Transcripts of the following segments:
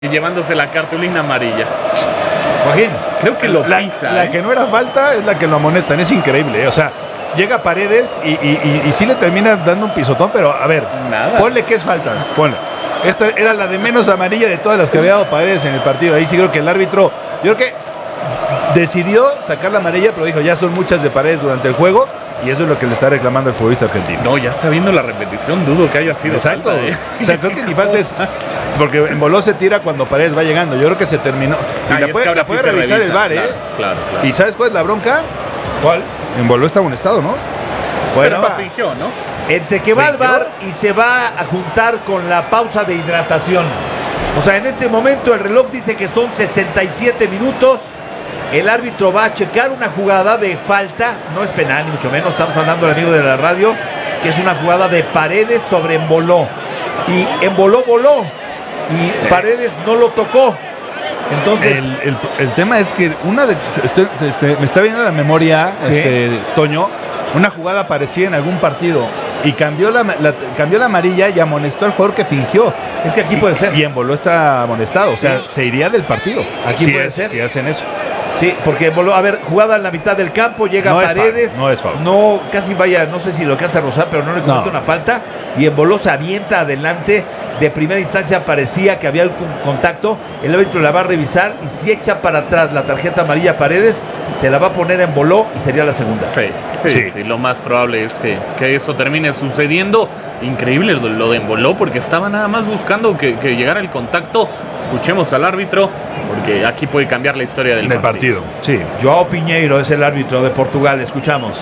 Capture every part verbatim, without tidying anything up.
y llevándose la cartulina amarilla. Joaquín, creo que lo la, pisa. La ¿eh? que no era falta es la que lo amonestan, es increíble. O sea, llega Paredes y, y, y, y sí le termina dando un pisotón, pero a ver, Nada. ponle que es falta, ponle. Esta era la de menos amarilla de todas las que había dado Paredes en el partido. Ahí sí creo que el árbitro, yo creo que decidió sacar la amarilla, pero dijo, ya son muchas de Paredes durante el juego. Y eso es lo que le está reclamando el futbolista argentino. No, ya está viendo la repetición, dudo que haya sido Exacto. falta. ¿eh? O sea, creo que ni falta es... Porque en Boló se tira cuando Paredes va llegando. Yo creo que se terminó. Y Ah, la y puede, es que la puede sí revisar revisa, el V A R, claro, ¿eh? Claro, claro. ¿Y sabes cuál es la bronca? ¿Cuál? En Boló está amonestado, ¿no? Bueno, Bueno, fingió, ¿no? entre que va al ¿Fingió? V A R y se va a juntar con la pausa de hidratación. O sea, en este momento el reloj dice que son sesenta y siete minutos. El árbitro va a checar una jugada de falta. No es penal, ni mucho menos. Estamos hablando del amigo de la radio, que es una jugada de Paredes sobre Emboló. Y Emboló voló. Y Paredes no lo tocó. Entonces, El, el, el tema es que una de. Estoy, este, me está viendo la memoria, ¿Sí? este, Toño. Una jugada parecía en algún partido. Y cambió la, la, cambió la amarilla y amonestó al jugador que fingió. es que aquí Y- puede ser. Y en Boló está amonestado. O sea, Sí. se iría del partido. Aquí si puede es- ser. Si hacen eso. Sí, porque voló, a ver, jugada en la mitad del campo, llega No es Paredes, foul, no es foul. no, casi vaya, no sé si lo alcanza a rozar, pero no le comete No. una falta, y en Boló se avienta adelante, de primera instancia parecía que había algún contacto, el árbitro la va a revisar, y si echa para atrás la tarjeta amarilla a Paredes, se la va a poner en Boló, y sería la segunda. Sí, sí, Sí. sí, lo más probable es que, que eso termine sucediendo. Increíble lo, lo de Emboló, porque estaba nada más buscando que, que llegara el contacto. Escuchemos al árbitro, porque aquí puede cambiar la historia del, Del partido. partido. Sí. Joao Piñeiro es el árbitro de Portugal, escuchamos.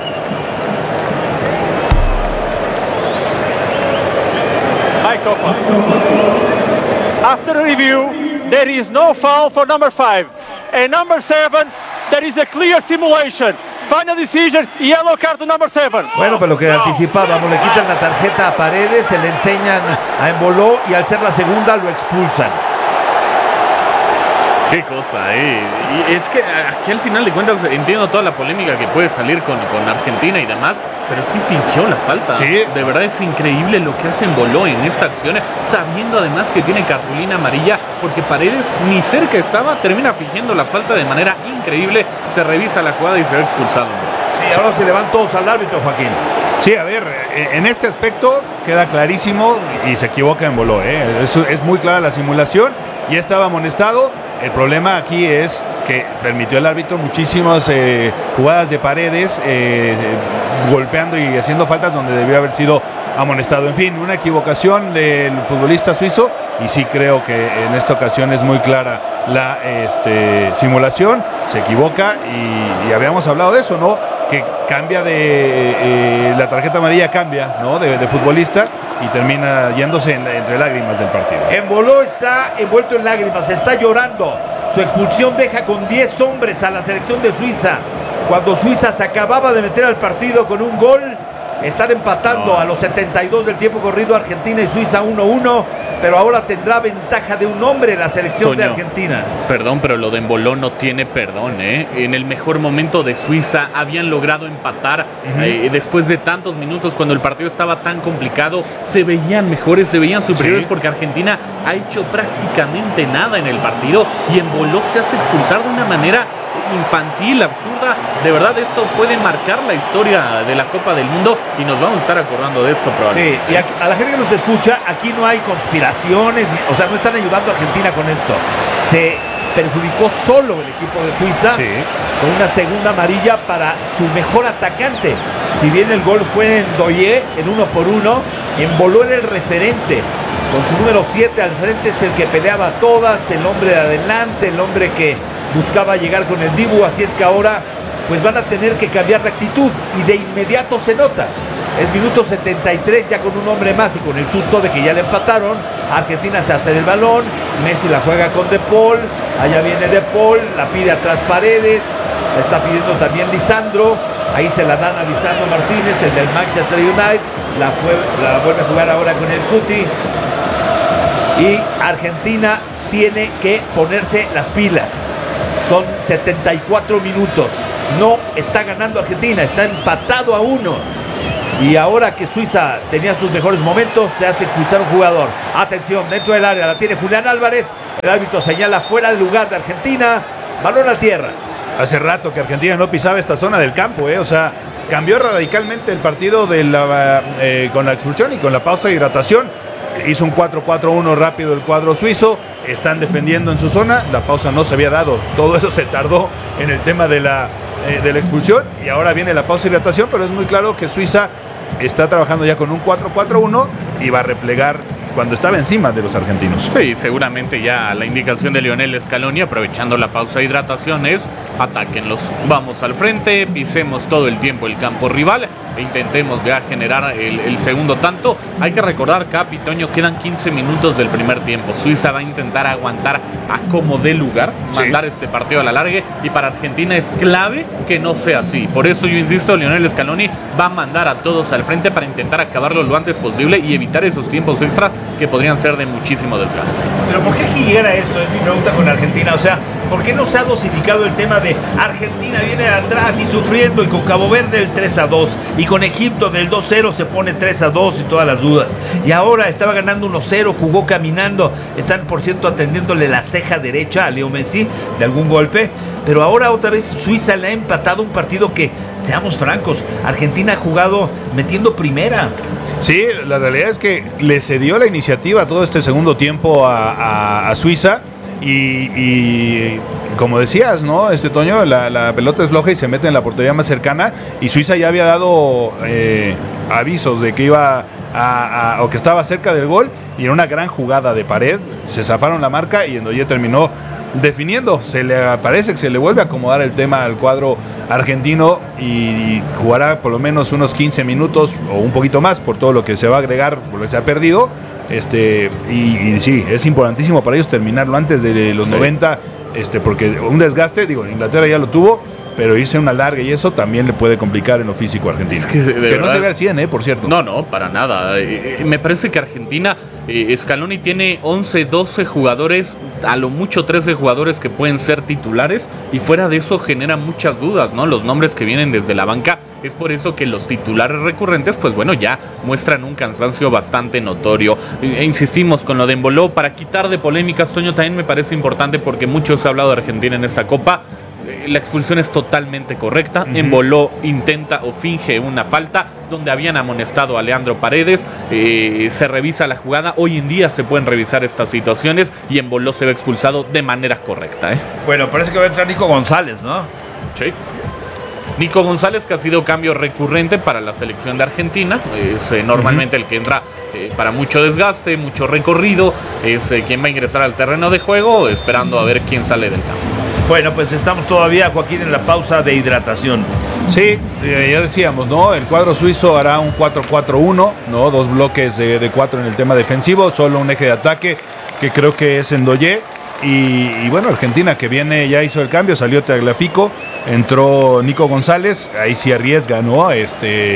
Hi, Copa. After review, there is no foul for number five. And number seven, there is a clear simulation. Final decision, yellow card to number seven. Bueno, pero lo que anticipábamos, le quitan la tarjeta a Paredes, se le enseñan a Emboló, y al ser la segunda lo expulsan. Qué cosa, eh. Y es que aquí al final de cuentas entiendo toda la polémica que puede salir con, con Argentina y demás, pero sí fingió la falta. Sí. De verdad es increíble lo que hace Emboló en esta acción, sabiendo además que tiene cartulina amarilla, porque Paredes ni cerca estaba, termina fingiendo la falta de manera increíble, se revisa la jugada y se ve expulsado. Y ahora se le van todos al árbitro, Joaquín. Sí, a ver, eh, en este aspecto queda clarísimo y se equivoca en Boló, ¿eh? es, es muy clara la simulación y estaba amonestado. El problema aquí es que permitió el árbitro muchísimas eh, jugadas de Paredes, eh, eh, golpeando y haciendo faltas donde debió haber sido amonestado. En fin, una equivocación del futbolista suizo y sí creo que en esta ocasión es muy clara la este, simulación, se equivoca y, y habíamos hablado de eso, ¿no? Que cambia de eh, la tarjeta amarilla cambia, ¿no? De, de futbolista y termina yéndose en, entre lágrimas del partido. Emboló está envuelto en lágrimas, está llorando. Su expulsión deja con diez hombres a la selección de Suiza. Cuando Suiza se acababa de meter al partido con un gol, están empatando No. a los setenta y dos del tiempo corrido Argentina y Suiza uno uno, pero ahora tendrá ventaja de un hombre la selección de Toño, Argentina. Perdón, pero lo de Emboló no tiene perdón, ¿eh? En el mejor momento de Suiza habían logrado empatar eh, después de tantos minutos cuando el partido estaba tan complicado. Se veían mejores, se veían superiores Sí. porque Argentina ha hecho prácticamente nada en el partido y Emboló se hace expulsar de una manera infantil, absurda. De verdad, esto puede marcar la historia de la Copa del Mundo y nos vamos a estar acordando de esto probablemente. Sí, y a, a la gente que nos escucha, aquí no hay conspiraciones, ni- o sea, no están ayudando a Argentina con esto. Se perjudicó solo el equipo de Suiza Sí. con una segunda amarilla para su mejor atacante. Si bien el gol fue en Doye, en uno por uno, Emboló era el referente. Con su número siete al frente es el que peleaba todas, el hombre de adelante, el hombre que buscaba llegar con el Dibu. Así es que ahora pues van a tener que cambiar la actitud y de inmediato se nota. Es minuto setenta y tres, ya con un hombre más y con el susto de que ya le empataron. Argentina se hace del balón, Messi la juega con De Paul, allá viene De Paul, la pide atrás Paredes, la está pidiendo también Lisandro, ahí se la dan a Lisandro Martínez, el del Manchester United, la, fue, la vuelve a jugar ahora con el Cuti. Y Argentina tiene que ponerse las pilas. Son setenta y cuatro minutos. No está ganando Argentina, está empatado a uno. Y ahora que Suiza tenía sus mejores momentos, se hace expulsar un jugador. Atención, dentro del área la tiene Julián Álvarez. El árbitro señala fuera de lugar de Argentina. Balón a tierra. Hace rato que Argentina no pisaba esta zona del campo, ¿eh? O sea, cambió radicalmente el partido de la, eh, con la expulsión y con la pausa de hidratación. Hizo un cuatro cuatro uno rápido el cuadro suizo. Están defendiendo en su zona. La pausa no se había dado. Todo eso se tardó en el tema de la, eh, de la expulsión. Y ahora viene la pausa de hidratación, pero es muy claro que Suiza está trabajando ya con un cuatro cuatro uno y va a replegar cuando estaba encima de los argentinos. Sí, seguramente ya la indicación de Lionel Scaloni, aprovechando la pausa de hidratación, es atáquenlos, vamos al frente, pisemos todo el tiempo el campo rival e intentemos ya generar el, el segundo tanto. Hay que recordar, Capi, Toño, quedan quince minutos del primer tiempo. Suiza va a intentar aguantar a como dé lugar, sí. mandar este partido a la larga, y para Argentina es clave que no sea así. Por eso yo insisto, Lionel Scaloni va a mandar a todos al frente para intentar acabarlo lo antes posible y evitar esos tiempos extras que podrían ser de muchísimo desgaste. Pero ¿por qué aquí llegara esto? Es mi pregunta con Argentina. O sea, ¿por qué no se ha dosificado el tema de Argentina viene de atrás y sufriendo, y con Cabo Verde el tres a dos, y con Egipto del dos cero se pone tres a dos y todas las dudas? Y ahora estaba ganando uno cero, jugó caminando. Están, por cierto, atendiéndole la ceja derecha a Leo Messi de algún golpe. Pero ahora otra vez Suiza le ha empatado un partido que, seamos francos, Argentina ha jugado metiendo primera. Sí, la realidad es que le cedió la iniciativa todo este segundo tiempo a, a, a Suiza y, y como decías, ¿no? Este Toño, la, la pelota es floja y se mete en la portería más cercana, y Suiza ya había dado eh, avisos de que iba a, a, o que estaba cerca del gol, y en una gran jugada de pared se zafaron la marca y Ndoye terminó definiendo. Se le parece que se le vuelve a acomodar el tema al cuadro argentino y jugará por lo menos unos quince minutos o un poquito más por todo lo que se va a agregar, por lo que se ha perdido. Este, y, y sí, es importantísimo para ellos terminarlo antes de los sí. noventa, este, porque un desgaste, digo, Inglaterra ya lo tuvo, pero irse una larga y eso también le puede complicar en lo físico a Argentina. Es que, que verdad, no se ve al cien, ¿eh? Por cierto. No, no, para nada. Eh, me parece que Argentina, eh, Scaloni tiene once, doce jugadores, a lo mucho trece jugadores que pueden ser titulares, y fuera de eso genera muchas dudas, ¿no? Los nombres que vienen desde la banca. Es por eso que los titulares recurrentes, pues bueno, ya muestran un cansancio bastante notorio. E insistimos con lo de Embolo, para quitar de polémicas, Toño, también me parece importante porque mucho se ha hablado de Argentina en esta Copa. La expulsión es totalmente correcta. Uh-huh. Embolo intenta o finge una falta donde habían amonestado a Leandro Paredes. Eh, se revisa la jugada. Hoy en día se pueden revisar estas situaciones y Embolo se ve expulsado de manera correcta, ¿eh? Bueno, parece que va a entrar Nico González, ¿no? Sí. Nico González, que ha sido cambio recurrente para la selección de Argentina. Es eh, normalmente uh-huh. el que entra eh, para mucho desgaste, mucho recorrido. Es eh, quien va a ingresar al terreno de juego, esperando a ver quién sale del campo. Bueno, pues estamos todavía, Joaquín, en la pausa de hidratación. Sí, eh, ya decíamos, ¿no? El cuadro suizo hará un cuatro cuatro uno, ¿no? Dos bloques de, de cuatro en el tema defensivo, solo un eje de ataque, que creo que es Ndoye. Y, y bueno, Argentina, que viene, ya hizo el cambio, salió Tagliafico, entró Nico González, ahí sí arriesga, ¿no? Este...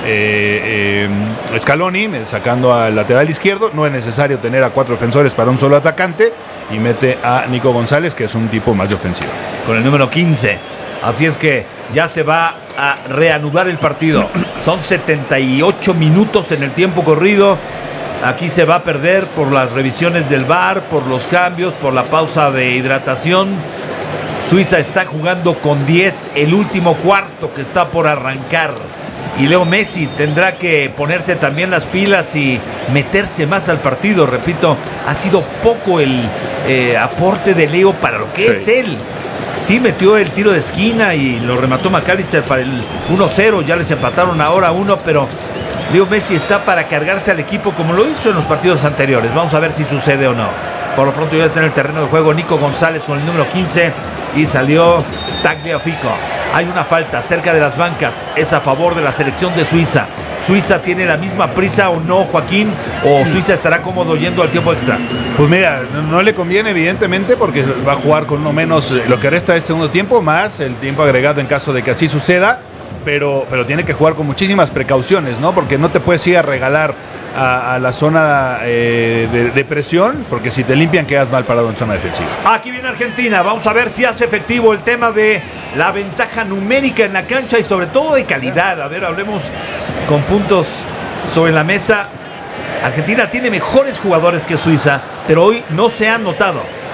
Eh, eh, Scaloni sacando al lateral izquierdo. No es necesario tener a cuatro defensores para un solo atacante, y mete a Nico González, que es un tipo más de ofensiva, con el número quince. Así es que ya se va a reanudar el partido. Son setenta y ocho minutos en el tiempo corrido. Aquí se va a perder por las revisiones del V A R, por los cambios, por la pausa de hidratación. Suiza está jugando con diez, el último cuarto que está por arrancar. Y Leo Messi tendrá que ponerse también las pilas y meterse más al partido. Repito, ha sido poco el eh, aporte de Leo para lo que sí. es él. Sí metió el tiro de esquina y lo remató McAllister para el uno cero. Ya les empataron ahora uno, pero Leo Messi está para cargarse al equipo como lo hizo en los partidos anteriores. Vamos a ver si sucede o no. Por lo pronto ya está en el terreno de juego Nico González con el número quince y salió Tagliafico. Hay una falta cerca de las bancas, es a favor de la selección de Suiza. ¿Suiza tiene la misma prisa o no, Joaquín? ¿O Suiza estará cómodo yendo al tiempo extra? Pues mira, no le conviene evidentemente, porque va a jugar con uno menos lo que resta del segundo tiempo, más el tiempo agregado en caso de que así suceda. Pero, pero tiene que jugar con muchísimas precauciones, ¿no? Porque no te puedes ir a regalar a, a la zona eh, de, de presión, porque si te limpian quedas mal parado en zona defensiva. Aquí viene Argentina, vamos a ver si hace efectivo el tema de la ventaja numérica en la cancha y sobre todo de calidad. A ver, hablemos con puntos sobre la mesa. Argentina tiene mejores jugadores que Suiza, pero hoy no se han notado.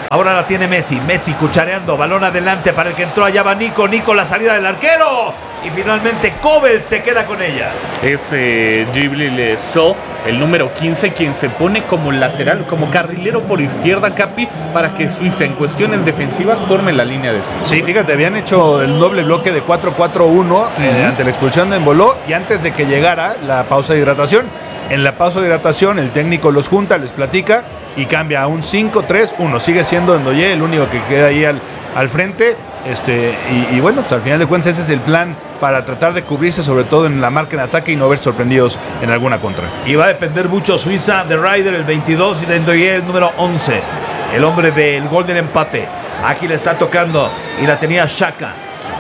Ahora la tiene Messi. Messi cuchareando. Balón adelante para el que entró. Allá va Nico. Nico, la salida del arquero. Y finalmente Kobel se queda con ella. Es eh, Djibril Sow, el número quince, quien se pone como lateral, como carrilero por izquierda, Capi, para que Suiza en cuestiones defensivas forme la línea de cinco. Sí, fíjate, habían hecho el doble bloque de cuatro cuatro uno uh-huh. eh, ante la expulsión de Embolo y antes de que llegara la pausa de hidratación. En la pausa de hidratación el técnico los junta, les platica y cambia a un cinco tres uno. Sigue siendo Ndoye el único que queda ahí al, al frente. Este, y, y bueno, pues al final de cuentas ese es el plan para tratar de cubrirse, sobre todo en la marca en ataque y no ver sorprendidos en alguna contra. Y va a depender mucho Suiza de Ryder, el veintidós, y de Ndoye, el número once, el hombre del gol del empate. Aquí le está tocando y la tenía Xhaka,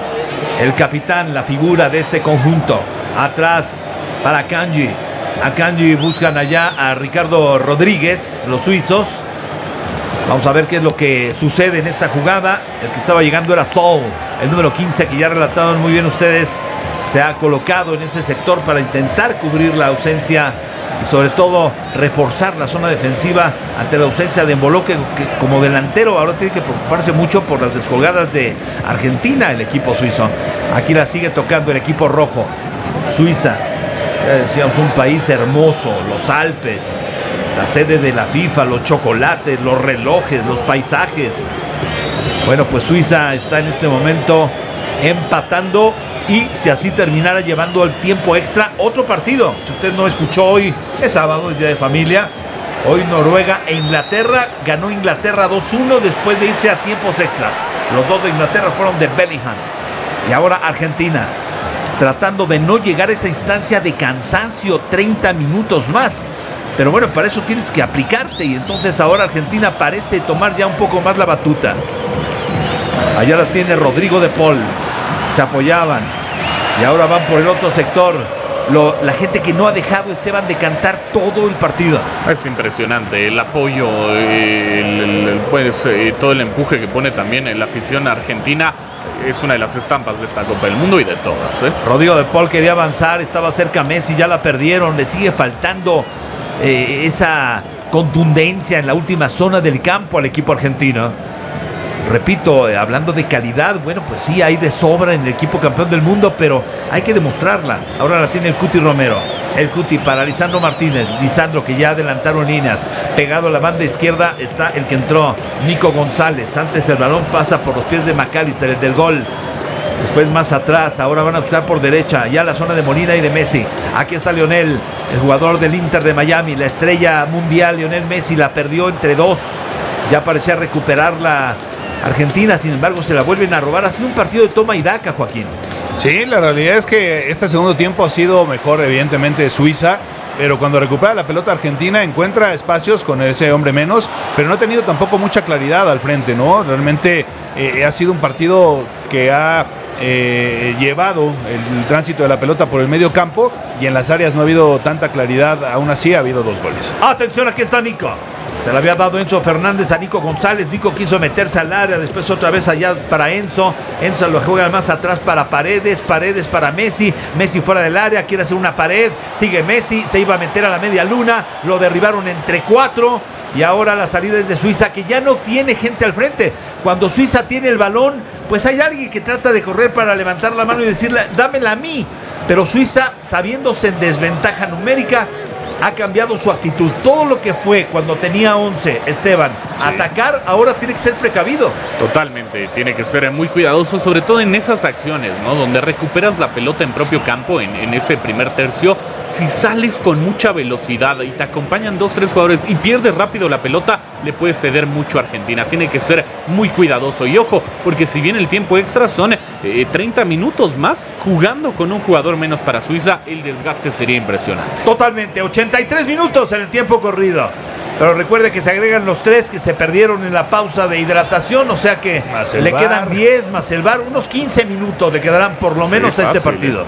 el capitán, la figura de este conjunto. Atrás para Akanji. Akanji buscan allá a Ricardo Rodríguez, los suizos. Vamos a ver qué es lo que sucede en esta jugada. El que estaba llegando era Sow, el número quince, que ya relataron muy bien ustedes. Se ha colocado en ese sector para intentar cubrir la ausencia y sobre todo reforzar la zona defensiva ante la ausencia de Embolo, que, que como delantero ahora tiene que preocuparse mucho por las descolgadas de Argentina, el equipo suizo. Aquí la sigue tocando el equipo rojo. Suiza, ya decíamos, un país hermoso, los Alpes, la sede de la FIFA, los chocolates, los relojes, los paisajes. Bueno, pues Suiza está en este momento empatando y si así terminara llevando el tiempo extra, otro partido. Si usted no escuchó hoy, es sábado, es día de familia. Hoy Noruega e Inglaterra, ganó Inglaterra dos uno después de irse a tiempos extras. Los dos de Inglaterra fueron de Bellingham. Y ahora Argentina, tratando de no llegar a esa instancia de cansancio, treinta minutos más. Pero bueno, para eso tienes que aplicarte y entonces ahora Argentina parece tomar ya un poco más la batuta. Allá la tiene Rodrigo de Paul. Se apoyaban y ahora van por el otro sector. Lo, la gente que no ha dejado, Esteban, de cantar todo el partido. Es impresionante el apoyo, el, el, pues, eh, todo el empuje que pone también en la afición argentina. Es una de las estampas de esta Copa del Mundo y de todas, ¿eh? Rodrigo de Paul quería avanzar, estaba cerca Messi, ya la perdieron. Le sigue faltando eh, esa contundencia en la última zona del campo al equipo argentino. Repito, eh, hablando de calidad, bueno, pues sí, hay de sobra en el equipo campeón del mundo, pero hay que demostrarla. Ahora la tiene el Cuti Romero. El Cuti para Lisandro Martínez. Lisandro, que ya adelantaron líneas. Pegado a la banda izquierda está el que entró, Nico González. Antes el balón pasa por los pies de McAllister, el del gol. Después más atrás, ahora van a buscar por derecha, ya la zona de Molina y de Messi. Aquí está Lionel, el jugador del Inter de Miami, la estrella mundial. Lionel Messi la perdió entre dos. Ya parecía recuperar la Argentina, sin embargo se la vuelven a robar. Ha sido un partido de toma y daca, Joaquín. Sí, la realidad es que este segundo tiempo ha sido mejor, evidentemente, Suiza, pero cuando recupera la pelota Argentina encuentra espacios con ese hombre menos, pero no ha tenido tampoco mucha claridad al frente, ¿no? Realmente eh, ha sido un partido que ha eh, llevado el, el tránsito de la pelota por el medio campo y en las áreas no ha habido tanta claridad. Aún así ha habido dos goles. Atención, aquí está Nico. Se le había dado Enzo Fernández a Nico González. Nico quiso meterse al área, después otra vez allá para Enzo. Enzo lo juega más atrás para Paredes. Paredes para Messi. Messi fuera del área, quiere hacer una pared. Sigue Messi, se iba a meter a la media luna. Lo derribaron entre cuatro. Y ahora la salida es de Suiza, que ya no tiene gente al frente. Cuando Suiza tiene el balón, pues hay alguien que trata de correr para levantar la mano y decirle, dámela a mí. Pero Suiza, sabiéndose en desventaja numérica, ha cambiado su actitud. Todo lo que fue cuando tenía once, Esteban, sí, atacar, ahora tiene que ser precavido. Totalmente, tiene que ser muy cuidadoso, sobre todo en esas acciones, ¿no? Donde recuperas la pelota en propio campo, en, en ese primer tercio. Si sales con mucha velocidad y te acompañan dos, tres jugadores y pierdes rápido la pelota, le puede ceder mucho a Argentina. Tiene que ser muy cuidadoso. Y ojo, porque si bien el tiempo extra son eh, treinta minutos más, jugando con un jugador menos para Suiza, el desgaste sería impresionante. Totalmente, ochenta y tres minutos en el tiempo corrido. Pero recuerde que se agregan los tres que se perdieron en la pausa de hidratación, o sea que le bar. quedan diez más el V A R, unos quince minutos le quedarán por lo sí, menos a este partido.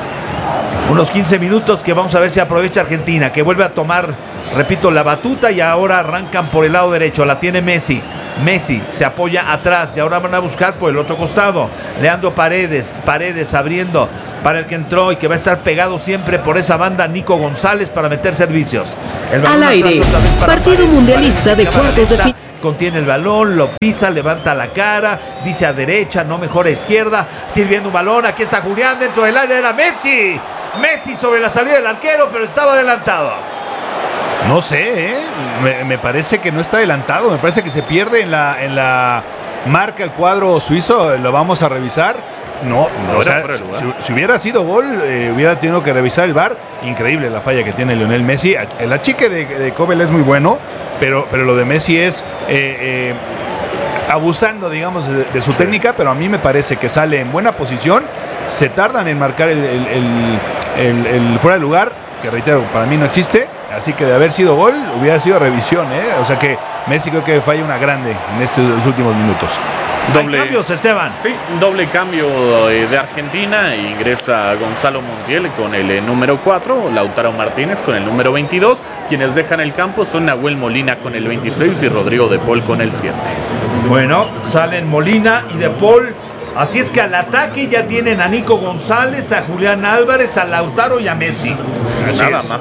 Unos quince minutos que vamos a ver si aprovecha Argentina, que vuelve a tomar, repito, la batuta y ahora arrancan por el lado derecho. La tiene Messi. Messi se apoya atrás y ahora van a buscar por el otro costado. Leandro Paredes, Paredes abriendo para el que entró y que va a estar pegado siempre por esa banda, Nico González, para meter servicios. El Al aire, partido Paredes, mundialista de cuartos de final. contiene el balón, lo pisa, levanta la cara, dice a derecha, no mejor a izquierda, sirviendo un balón, aquí está Julián dentro del área, era Messi, Messi sobre la salida del arquero, pero estaba adelantado. No sé, ¿eh? me, me parece que no está adelantado, me parece que se pierde en la, en la marca el cuadro suizo, lo vamos a revisar. No, no, o sea, si, si hubiera sido gol, eh, hubiera tenido que revisar el V A R. Increíble la falla que tiene Lionel Messi. El achique de, de Kobel es muy bueno, pero, pero lo de Messi es eh, eh, abusando, digamos, de, de su sí. técnica, pero a mí me parece que sale en buena posición, se tardan en marcar el, el, el, el, el fuera de lugar, que reitero, para mí no existe, así que de haber sido gol, hubiera sido revisión, ¿eh? O sea que Messi creo que falla una grande en estos últimos minutos. Doble, ¿Hay cambios, Esteban? Sí, doble cambio de Argentina. Ingresa Gonzalo Montiel con el eh, número cuatro, Lautaro Martínez con el número veintidós. Quienes dejan el campo son Nahuel Molina con el veintiséis y Rodrigo De Paul con el siete. Bueno, salen Molina y De Paul. Así es que al ataque ya tienen a Nico González, a Julián Álvarez, a Lautaro y a Messi. Así Nada es. más.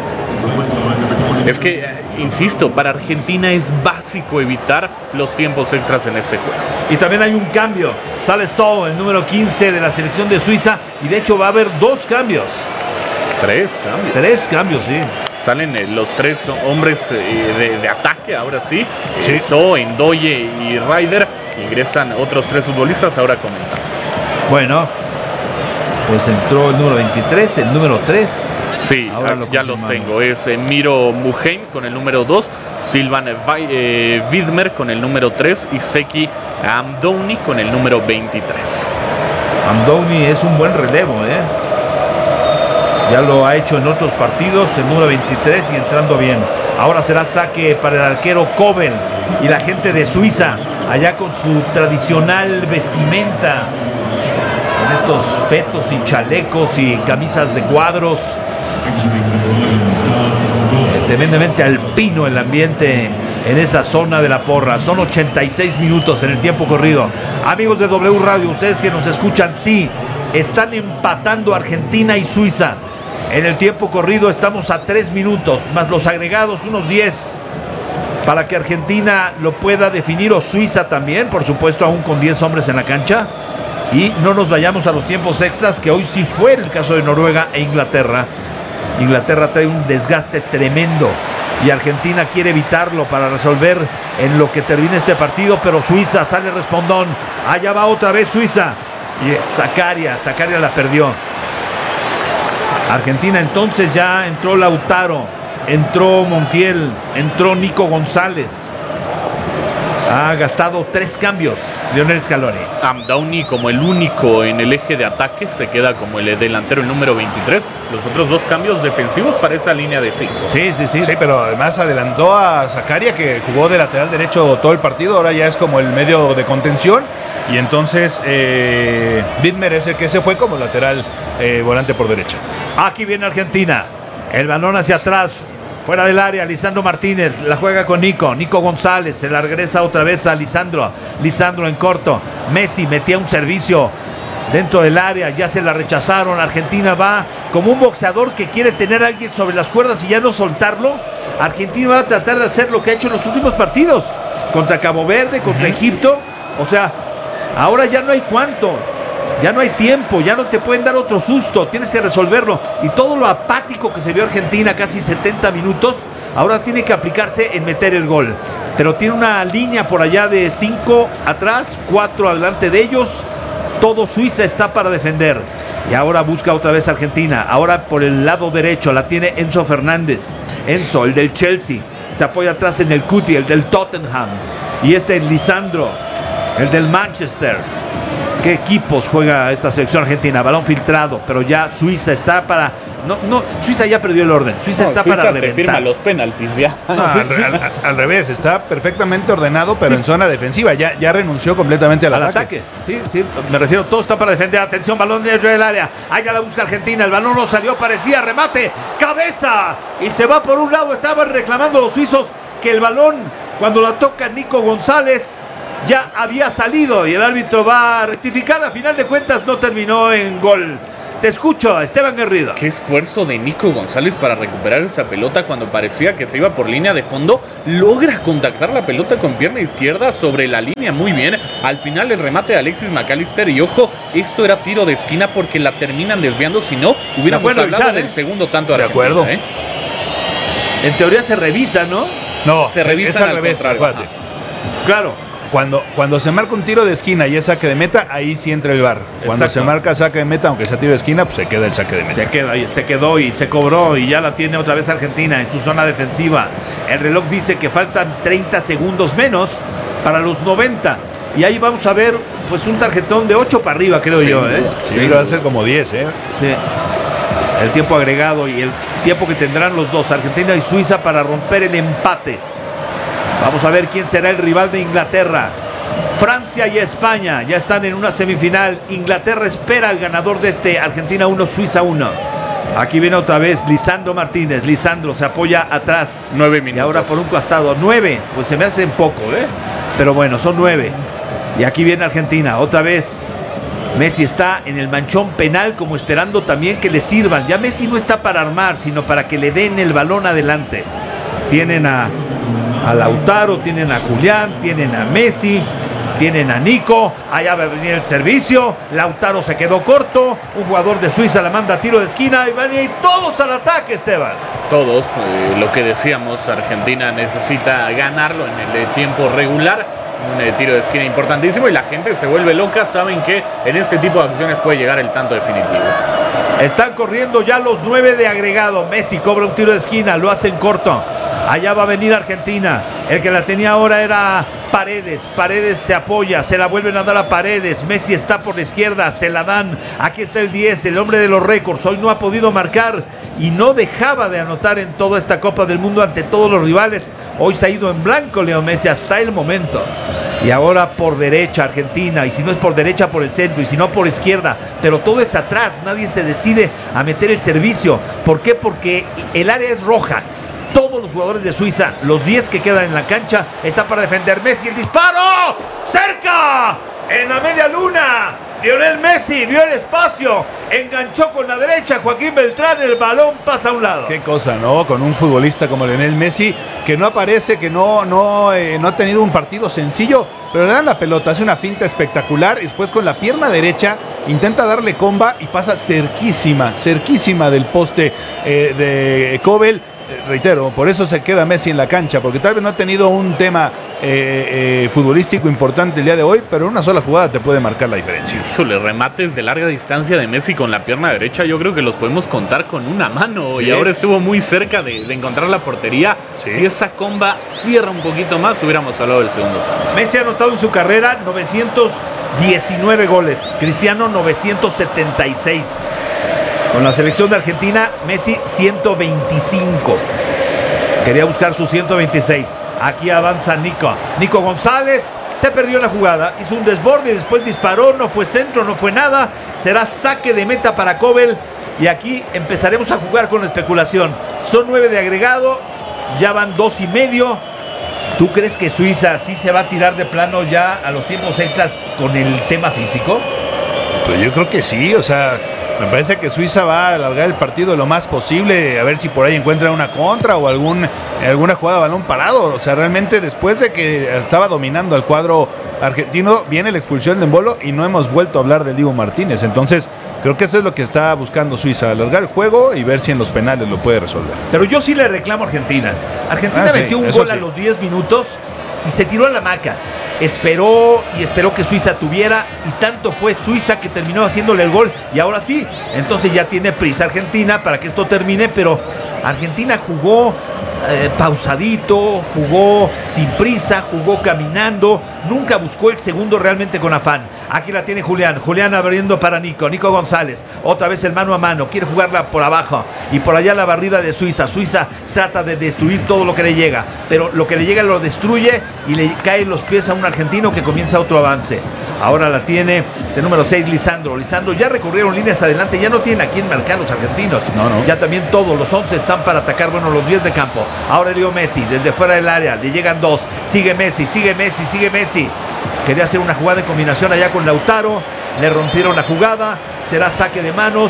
Es que, eh, insisto, para Argentina es básico evitar los tiempos extras en este juego. Y también hay un cambio. Sale Sow, el número quince de la selección de Suiza. Y de hecho va a haber dos cambios. Tres cambios. Tres cambios, sí. Salen eh, los tres hombres eh, de, de ataque, ahora sí. sí. Eh, Sow, Ndoye y Ryder. Ingresan otros tres futbolistas, ahora comentamos. Bueno, pues entró el número veintitrés, el número tres. Sí, lo ya los tengo. Es eh, Miro Muheim con el número dos, Silvan eh, Widmer con el número tres y Seki Amdouni con el número veintitrés. Amdouni es un buen relevo, ¿eh? Ya lo ha hecho en otros partidos, el número veintitrés y entrando bien. Ahora será saque para el arquero Kobel y la gente de Suiza, allá con su tradicional vestimenta, con estos petos y chalecos y camisas de cuadros. Tremendamente alpino el ambiente en esa zona de la porra. Son ochenta y seis minutos en el tiempo corrido. Amigos de W Radio, ustedes que nos escuchan, sí, están empatando Argentina y Suiza. En el tiempo corrido estamos a tres minutos, más los agregados, unos diez, para que Argentina lo pueda definir, o Suiza también, por supuesto, aún con diez hombres en la cancha. Y no nos vayamos a los tiempos extras, que hoy sí fue el caso de Noruega e Inglaterra. Inglaterra trae un desgaste tremendo y Argentina quiere evitarlo para resolver en lo que termine este partido, pero Suiza sale respondón. Allá va otra vez Suiza y Zakaria, Zakaria la perdió. Argentina entonces ya entró Lautaro, entró Montiel, entró Nico González. Ha gastado tres cambios Lionel Scaloni. Amdouni como el único en el eje de ataque, se queda como el delantero, el número veintitrés. Los otros dos cambios defensivos para esa línea de cinco. Sí, sí, sí. Sí, pero además adelantó a Zakaria, que jugó de lateral derecho todo el partido. Ahora ya es como el medio de contención. Y entonces eh, Widmer es el que se fue como lateral eh, volante por derecha. Aquí viene Argentina. El balón hacia atrás. Fuera del área, Lisandro Martínez la juega con Nico, Nico González, se la regresa otra vez a Lisandro, Lisandro en corto, Messi metía un servicio dentro del área, ya se la rechazaron. Argentina va como un boxeador que quiere tener a alguien sobre las cuerdas y ya no soltarlo. Argentina va a tratar de hacer lo que ha hecho en los últimos partidos, contra Cabo Verde, contra uh-huh. Egipto, o sea, ahora ya no hay cuánto. Ya no hay tiempo, ya no te pueden dar otro susto, tienes que resolverlo. Y todo lo apático que se vio Argentina, casi setenta minutos, ahora tiene que aplicarse en meter el gol. Pero tiene una línea por allá de cinco atrás, cuatro adelante de ellos. Todo Suiza está para defender. Y ahora busca otra vez Argentina. Ahora por el lado derecho la tiene Enzo Fernández. Enzo, el del Chelsea, se apoya atrás en el Cuti, el del Tottenham. Y este es Lisandro, el del Manchester. ¿Qué equipos juega esta selección argentina? Balón filtrado, pero ya Suiza está para... No, no, Suiza ya perdió el orden. Suiza no, está Suiza para reventar. Suiza te firma los penaltis ya. No, al, al, al revés, está perfectamente ordenado, pero sí. en zona defensiva. Ya, ya renunció completamente al, al ataque. ataque. Sí, sí, me refiero, todo está para defender. Atención, balón dentro del área. Allá la busca Argentina. El balón no salió, parecía remate. ¡Cabeza! Y se va por un lado. Estaban reclamando los suizos que el balón, cuando la toca Nico González, ya había salido y el árbitro va a rectificar. A final de cuentas no terminó en gol. Te escucho, Esteban Garrido. Qué esfuerzo de Nico González para recuperar esa pelota cuando parecía que se iba por línea de fondo. Logra contactar la pelota con pierna izquierda sobre la línea muy bien. Al final el remate de Alexis McAllister. Y ojo, esto era tiro de esquina porque la terminan desviando. Si no, hubiéramos hablado revisar, del ¿eh? segundo tanto de, de Argentina. De acuerdo. ¿eh? En teoría se revisa, ¿no? No, se revisa es al, al revés. Claro. Cuando, cuando se marca un tiro de esquina y es saque de meta, ahí sí entra el V A R. Cuando Exacto. se marca saque de meta, aunque sea tiro de esquina, pues se queda el saque de meta. Se, queda, se quedó y se cobró y ya la tiene otra vez Argentina en su zona defensiva. El reloj dice que faltan treinta segundos menos para los noventa. Y ahí vamos a ver pues un tarjetón de ocho para arriba, creo sí, yo. ¿eh? Sí, sí, va a ser como diez. ¿eh? Sí. El tiempo agregado y el tiempo que tendrán los dos, Argentina y Suiza, para romper el empate. Vamos a ver quién será el rival de Inglaterra. Francia y España ya están en una semifinal. Inglaterra espera al ganador de este, Argentina uno, Suiza uno. Aquí viene otra vez Lisandro Martínez. Lisandro se apoya atrás. Nueve minutos. Y ahora por un costado. Nueve, pues se me hacen poco, ¿eh? Pero bueno, son nueve. Y aquí viene Argentina, otra vez. Messi está en el manchón penal como esperando también que le sirvan. Ya Messi no está para armar, sino para que le den el balón adelante. Tienen a... a Lautaro, tienen a Julián, tienen a Messi, tienen a Nico, allá va a venir el servicio, Lautaro se quedó corto, un jugador de Suiza la manda a tiro de esquina y van a ir todos al ataque, Esteban. Todos, eh, lo que decíamos, Argentina necesita ganarlo en el tiempo regular, un eh, tiro de esquina importantísimo y la gente se vuelve loca, saben que en este tipo de acciones puede llegar el tanto definitivo. Están corriendo ya los nueve de agregado, Messi cobra un tiro de esquina, lo hacen corto. Allá va a venir Argentina. El que la tenía ahora era Paredes. Paredes se apoya, se la vuelven a dar a Paredes. Messi está por la izquierda, se la dan. Aquí está el diez, el hombre de los récords. Hoy no ha podido marcar y no dejaba de anotar en toda esta Copa del Mundo ante todos los rivales. Hoy se ha ido en blanco Leo Messi hasta el momento. Y ahora por derecha Argentina, y si no es por derecha por el centro, y si no por izquierda, pero todo es atrás, nadie se decide a meter el servicio. ¿Por qué? Porque el área es roja. Todos los jugadores de Suiza, los diez que quedan en la cancha, están para defender. Messi, el disparo, cerca, en la media luna. Lionel Messi vio el espacio, enganchó con la derecha, Joaquín Beltrán, el balón pasa a un lado. Qué cosa, ¿no? Con un futbolista como Lionel Messi, que no aparece, que no, no, eh, no ha tenido un partido sencillo, pero le dan la pelota, hace una finta espectacular, y después con la pierna derecha intenta darle comba y pasa cerquísima, cerquísima del poste eh, de Kobel. Reitero, por eso se queda Messi en la cancha, porque tal vez no ha tenido un tema eh, eh, futbolístico importante el día de hoy, pero una sola jugada te puede marcar la diferencia. Híjole, remates de larga distancia de Messi con la pierna derecha, yo creo que los podemos contar con una mano, sí. Y ahora estuvo muy cerca de, de encontrar la portería. Sí. Si esa comba cierra un poquito más, hubiéramos hablado del segundo. Messi ha anotado en su carrera novecientos diecinueve goles, Cristiano novecientos setenta y seis. Con la selección de Argentina, Messi ciento veinticinco. Quería buscar sus ciento veintiséis. Aquí avanza Nico. Nico González se perdió la jugada. Hizo un desborde y después disparó. No fue centro, no fue nada. Será saque de meta para Kobel. Y aquí empezaremos a jugar con la especulación. Son nueve de agregado. Ya van dos y medio. ¿Tú crees que Suiza sí se va a tirar de plano ya a los tiempos extras con el tema físico? Pues yo creo que sí, o sea... Me parece que Suiza va a alargar el partido lo más posible, a ver si por ahí encuentra una contra o algún, alguna jugada de balón parado. O sea, realmente después de que estaba dominando al cuadro argentino, viene la expulsión de Embolo y no hemos vuelto a hablar del Dibu Martínez. Entonces, creo que eso es lo que está buscando Suiza, alargar el juego y ver si en los penales lo puede resolver. Pero yo sí le reclamo a Argentina. Argentina ah, metió sí, un gol sí. a los diez minutos y se tiró a la hamaca. Esperó y esperó que Suiza tuviera y tanto fue Suiza que terminó haciéndole el gol y ahora sí, entonces ya tiene prisa Argentina para que esto termine, pero Argentina jugó eh, pausadito, jugó sin prisa, jugó caminando, nunca buscó el segundo realmente con afán. Aquí la tiene Julián, Julián abriendo para Nico, Nico González, otra vez el mano a mano, quiere jugarla por abajo y por allá la barrida de Suiza. Suiza trata de destruir todo lo que le llega, pero lo que le llega lo destruye y le caen los pies a un argentino que comienza otro avance. Ahora la tiene de número seis Lisandro. Lisandro ya recorrieron líneas adelante, ya no tienen a quién marcar los argentinos. No, no. Ya también todos los once están para atacar, bueno, los diez de campo. Ahora Leo Messi desde fuera del área, le llegan dos. Sigue Messi, sigue Messi, sigue Messi. Quería hacer una jugada de combinación allá con Lautaro, le rompieron la jugada, será saque de manos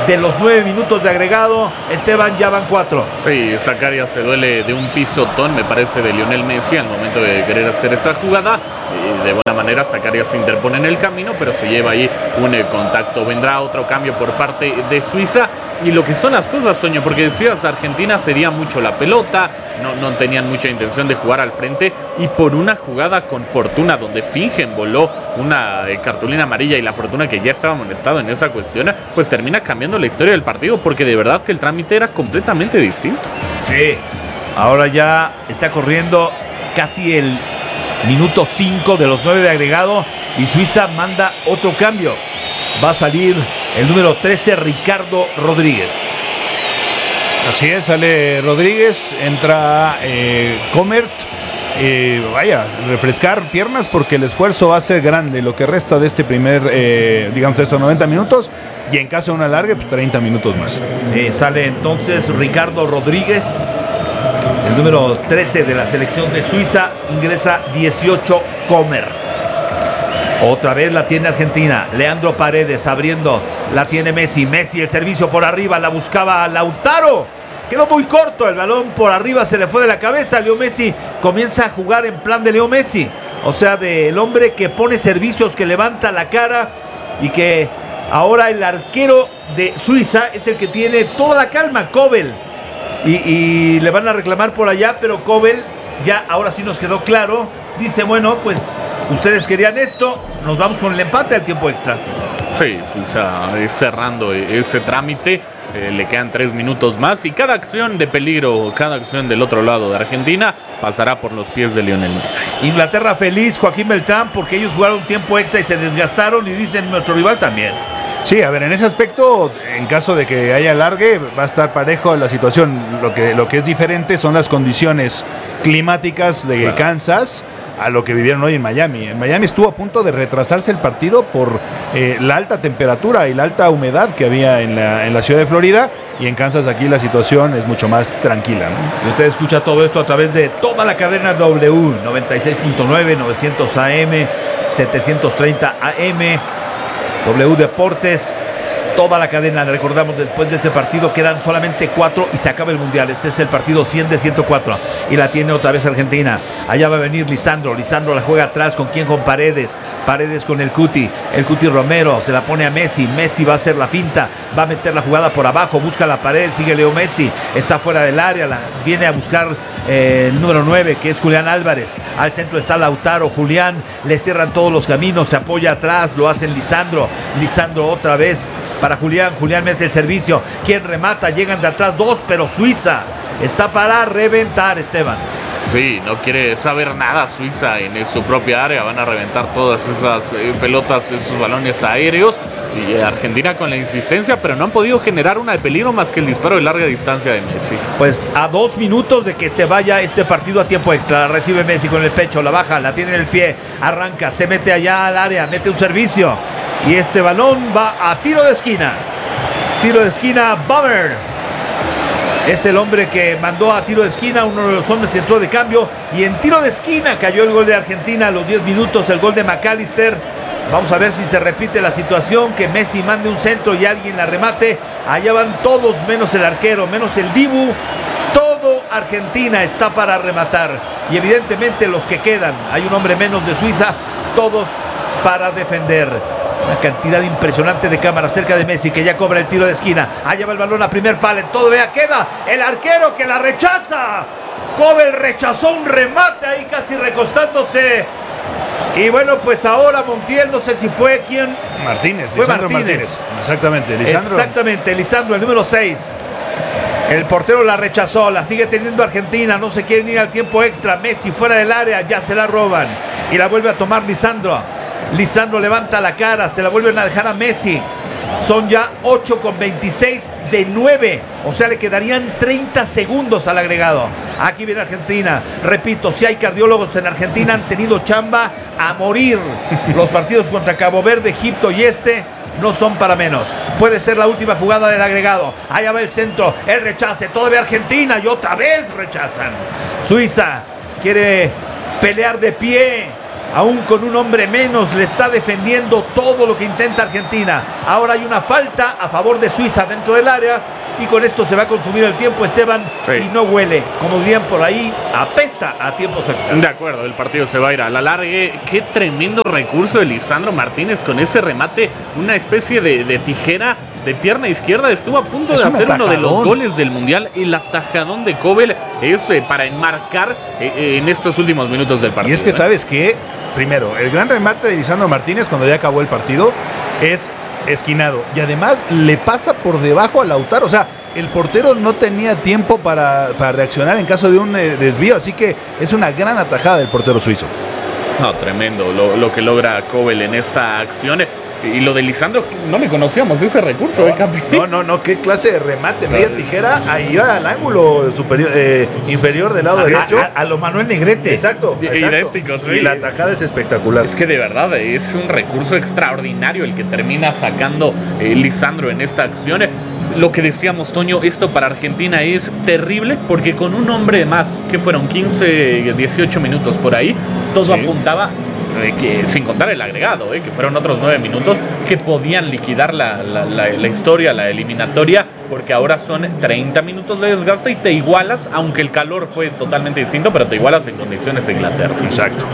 de los nueve minutos de agregado. Esteban, ya van cuatro. Sí, Zakaria se duele de un pisotón, me parece, de Lionel Messi al momento de querer hacer esa jugada. Y de buena manera Zakaria se interpone en el camino, pero se lleva ahí un eh, contacto. Vendrá otro cambio por parte de Suiza. Y lo que son las cosas, Toño, porque decías, Argentina cedía mucho la pelota, no, no tenían mucha intención de jugar al frente, y por una jugada con Fortuna, donde fingen voló una eh, cartulina amarilla, y la Fortuna, que ya estaba amonestado en esa cuestión, pues termina cambiando la historia del partido, porque de verdad que el trámite era completamente distinto. Sí, ahora ya está corriendo casi el minuto cinco de los nueve de agregado, y Suiza manda otro cambio. Va a salir el número trece, Ricardo Rodríguez. Así es, sale Rodríguez, entra eh, Comert. Eh, vaya, refrescar piernas porque el esfuerzo va a ser grande lo que resta de este primer, eh, digamos, de estos noventa minutos. Y en caso de una larga, pues treinta minutos más. Sí, sale entonces Ricardo Rodríguez, el número trece de la selección de Suiza. Ingresa dieciocho, Comert. Otra vez la tiene Argentina. Leandro Paredes abriendo. La tiene Messi. Messi, el servicio por arriba. La buscaba Lautaro. Quedó muy corto. El balón por arriba se le fue de la cabeza. Leo Messi comienza a jugar en plan de Leo Messi. O sea, del hombre que pone servicios, que levanta la cara. Y que ahora el arquero de Suiza es el que tiene toda la calma. Kobel. Y, y le van a reclamar por allá. Pero Kobel ya ahora sí nos quedó claro. Dice, bueno, pues ustedes querían esto, nos vamos con el empate al tiempo extra. Sí, Suiza cerrando ese trámite, eh, le quedan tres minutos más y cada acción de peligro, cada acción del otro lado de Argentina pasará por los pies de Lionel Messi. Inglaterra feliz, Joaquín Beltrán, porque ellos jugaron tiempo extra y se desgastaron, y dicen nuestro rival también. Sí, a ver, en ese aspecto, en caso de que haya alargue, va a estar parejo la situación. Lo que, lo que es diferente son las condiciones climáticas de claro. Kansas a lo que vivieron hoy en Miami. En Miami estuvo a punto de retrasarse el partido por eh, la alta temperatura y la alta humedad que había en la, en la ciudad de Florida, y en Kansas aquí la situación es mucho más tranquila, ¿no? Y usted escucha todo esto a través de toda la cadena W, noventa y seis punto nueve, novecientos A M, setecientos treinta A M, W Deportes, toda la cadena. Le recordamos, después de este partido quedan solamente cuatro y se acaba el mundial. Este es el partido cien de ciento cuatro y la tiene otra vez Argentina. Allá va a venir Lisandro. Lisandro la juega atrás. ¿Con quién? Con Paredes. Paredes con el Cuti. El Cuti Romero se la pone a Messi. Messi va a hacer la finta, va a meter la jugada por abajo, busca la pared, sigue Leo Messi, está fuera del área, la, viene a buscar eh, el número nueve, que es Julián Álvarez. Al centro está Lautaro. Julián, le cierran todos los caminos, se apoya atrás, lo hacen Lisandro. Lisandro otra vez para Julián. Julián mete el servicio. ¿Quién remata? Llegan de atrás dos, pero Suiza está para reventar, Esteban. Sí, no quiere saber nada Suiza en su propia área. Van a reventar todas esas eh, pelotas, esos balones aéreos. Y eh, Argentina con la insistencia, pero no han podido generar una de peligro más que el disparo de larga distancia de Messi. Pues a dos minutos de que se vaya este partido a tiempo extra, la recibe Messi con el pecho, la baja, la tiene en el pie, arranca, se mete allá al área, mete un servicio. Y este balón va a tiro de esquina. Tiro de esquina, Bummer. Es el hombre que mandó a tiro de esquina, uno de los hombres que entró de cambio. Y en tiro de esquina cayó el gol de Argentina a los diez minutos, el gol de McAllister. Vamos a ver si se repite la situación, que Messi mande un centro y alguien la remate. Allá van todos menos el arquero, menos el Dibu. Todo Argentina está para rematar. Y evidentemente los que quedan, hay un hombre menos de Suiza, todos para defender. Una cantidad impresionante de cámaras cerca de Messi, que ya cobra el tiro de esquina. Allá va el balón a primer palo. Todavía queda el arquero que la rechaza. Kobel rechazó un remate ahí casi recostándose. Y bueno, pues ahora Montiel, no sé si fue quien. Martínez, fue Lisandro Martínez. Martínez. Exactamente, Lisandro. Exactamente, Lisandro, el número seis. El portero la rechazó, la sigue teniendo Argentina. No se quieren ir al tiempo extra. Messi fuera del área, ya se la roban. Y la vuelve a tomar Lisandro. Lisandro levanta la cara, se la vuelven a dejar a Messi. Son ya ocho con veintiséis de nueve. O sea, le quedarían treinta segundos al agregado. Aquí viene Argentina. Repito, si hay cardiólogos en Argentina, han tenido chamba a morir. Los partidos contra Cabo Verde, Egipto y este no son para menos. Puede ser la última jugada del agregado. Allá va el centro, el rechace. Todavía Argentina y otra vez rechazan. Suiza quiere pelear de pie. aún con un hombre menos, le está defendiendo todo lo que intenta Argentina. Ahora hay una falta a favor de Suiza dentro del área y con esto se va a consumir el tiempo, Esteban, sí. Y no huele, como dirían por ahí, apesta a tiempos extras. De acuerdo, el partido se va a ir a la largue. Qué tremendo recurso de Lisandro Martínez con ese remate, una especie de, de tijera de pierna izquierda. Estuvo a punto es de hacer atajadón. uno de los goles del Mundial. El atajadón de Kobel es eh, para enmarcar eh, en estos últimos minutos del partido. Y es que, ¿eh? ¿sabes qué? Primero, el gran remate de Lisandro Martínez cuando ya acabó el partido es esquinado. Y además le pasa por debajo a Lautaro. O sea, el portero no tenía tiempo para, para reaccionar en caso de un eh, desvío. Así que es una gran atajada del portero suizo. No, tremendo lo, lo que logra Kobel en esta acción. Y lo de Lisandro, no le conocíamos ese recurso, no, ¿eh, Capi? No, no, no, qué clase de remate, media tijera, ahí va al ángulo superior, eh, inferior del lado a, derecho. A, a lo Manuel Negrete. Exacto, exacto. Idéntico, sí. Y la tajada es espectacular. Es que de verdad es un recurso extraordinario el que termina sacando eh, Lisandro en esta acción. Lo que decíamos, Toño, esto para Argentina es terrible porque con un hombre más, que fueron quince, dieciocho minutos por ahí, todo sí. apuntaba... Que, sin contar el agregado, eh, que fueron otros nueve minutos que podían liquidar la, la, la, la historia, la eliminatoria, porque ahora son treinta minutos de desgaste y te igualas, aunque el calor fue totalmente distinto, pero te igualas en condiciones de Inglaterra. Exacto.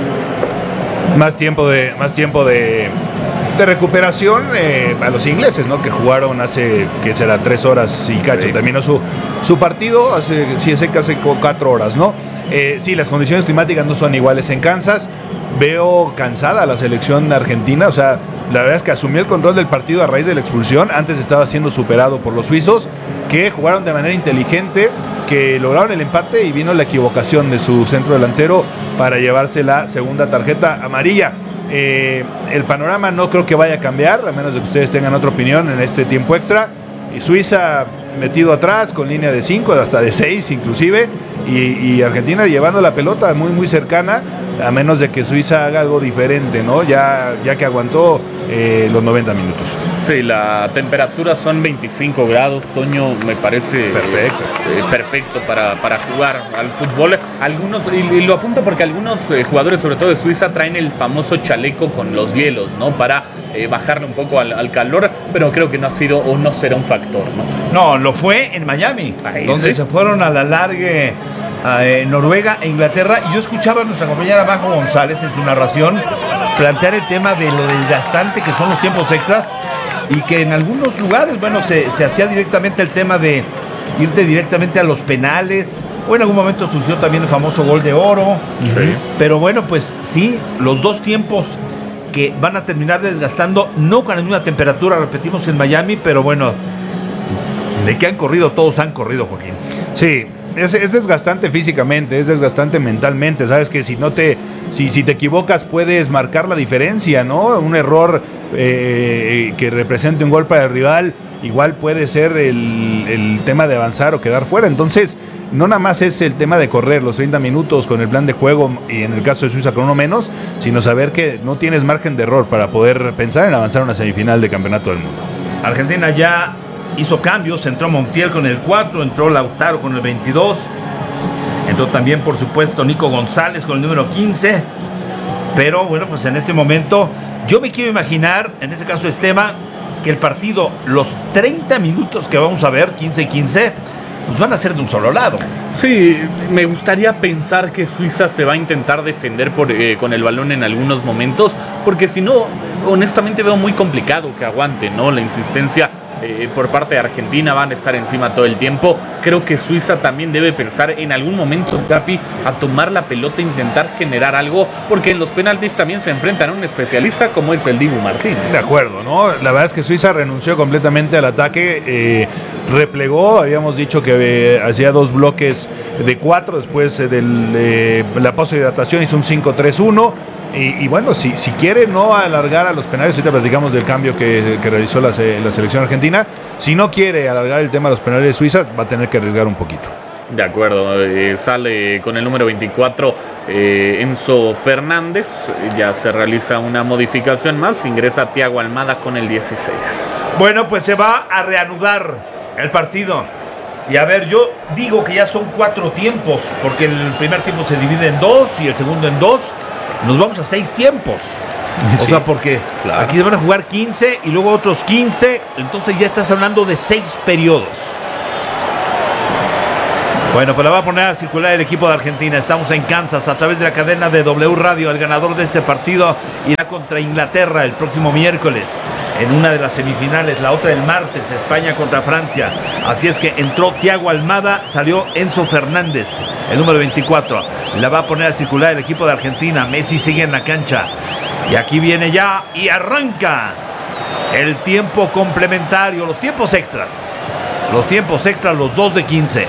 Más tiempo de, más tiempo de, de recuperación eh, a los ingleses, ¿no? Que jugaron hace, que será tres horas y cacho. Sí. Terminó su, su partido hace, sí, hace casi cuatro horas, ¿no? Eh, sí, las condiciones climáticas no son iguales en Kansas. Veo cansada a la selección argentina, o sea, la verdad es que asumió el control del partido a raíz de la expulsión. Antes estaba siendo superado por los suizos, que jugaron de manera inteligente, que lograron el empate y vino la equivocación de su centro delantero para llevarse la segunda tarjeta amarilla. Eh, el panorama no creo que vaya a cambiar, a menos de que ustedes tengan otra opinión en este tiempo extra. Y Suiza metido atrás con línea de cinco, hasta de seis inclusive, y, y Argentina llevando la pelota muy muy cercana, a menos de que Suiza haga algo diferente, ¿no? Ya, ya que aguantó eh, los noventa minutos. Sí, la temperatura son veinticinco grados, Toño, me parece perfecto, eh, perfecto para, para jugar al fútbol. Algunos, y, y lo apunto porque algunos eh, jugadores, sobre todo de Suiza, traen el famoso chaleco con los hielos, ¿no? Para eh, bajarle un poco al, al calor, pero creo que no ha sido o no será un factor, ¿no? No, lo fue en Miami, Ahí, donde ¿sí? se fueron a la largue eh, Noruega e Inglaterra. Y yo escuchaba a nuestra compañera Majo González en su narración plantear el tema de lo desgastante que son los tiempos extras y que en algunos lugares, bueno, se, se hacía directamente el tema de irte directamente a los penales, o en algún momento surgió también el famoso gol de oro. Sí. Pero bueno, pues sí, los dos tiempos que van a terminar desgastando, no con la misma temperatura, repetimos, en Miami, pero bueno, de que han corrido, todos han corrido, Joaquín. Sí, es, es desgastante físicamente, es desgastante mentalmente. Sabes que si no te, si, si te equivocas puedes marcar la diferencia, ¿no? Un error eh, que represente un gol para el rival, igual puede ser el, el tema de avanzar o quedar fuera. Entonces, no nada más es el tema de correr los treinta minutos con el plan de juego, y en el caso de Suiza con uno menos, sino saber que no tienes margen de error para poder pensar en avanzar a una semifinal de campeonato del mundo. Argentina ya hizo cambios, entró Montiel con el cuatro, entró Lautaro con el veintidós, entró también por supuesto Nico González con el número quince, pero bueno, pues en este momento yo me quiero imaginar, en este caso Esteban, que el partido, los treinta minutos que vamos a ver, quince y quince, pues van a ser de un solo lado. Sí, me gustaría pensar que Suiza se va a intentar defender por, eh, con el balón en algunos momentos, porque si no, honestamente veo muy complicado que aguante, ¿no? La insistencia eh, por parte de Argentina, van a estar encima todo el tiempo. Creo que Suiza también debe pensar en algún momento, Capi, a tomar la pelota e intentar generar algo, porque en los penaltis también se enfrentan a un especialista como es el Dibu Martínez. De acuerdo, ¿no? La verdad es que Suiza renunció completamente al ataque, eh, replegó, habíamos dicho que eh, hacía dos bloques de cuatro, después eh, de eh, la pausa de hidratación hizo un cinco tres uno. Y, y bueno, si, si quiere no alargar a los penales, ahorita platicamos del cambio que, que realizó la, la selección argentina. Si no quiere alargar el tema de los penales de Suiza, va a tener que arriesgar un poquito. De acuerdo, eh, sale con el número veinticuatro eh, Enzo Fernández, ya se realiza una modificación más, ingresa Thiago Almada con el dieciséis. Bueno, pues se va a reanudar el partido. Y a ver, yo digo que ya son cuatro tiempos, porque el primer tiempo se divide en dos y el segundo en dos. nos vamos a seis tiempos. Sí, o sea, porque claro. aquí van a jugar quince y luego otros quince, entonces ya estás hablando de seis periodos. Bueno, pues la va a poner a circular el equipo de Argentina. Estamos en Kansas a través de la cadena de W Radio. El ganador de este partido irá contra Inglaterra el próximo miércoles en una de las semifinales, la otra el martes, España contra Francia. Así es que entró Thiago Almada, salió Enzo Fernández, el número veinticuatro. La va a poner a circular el equipo de Argentina. Messi sigue en la cancha. Y aquí viene ya y arranca el tiempo complementario, los tiempos extras. Los tiempos extras, los dos de quince.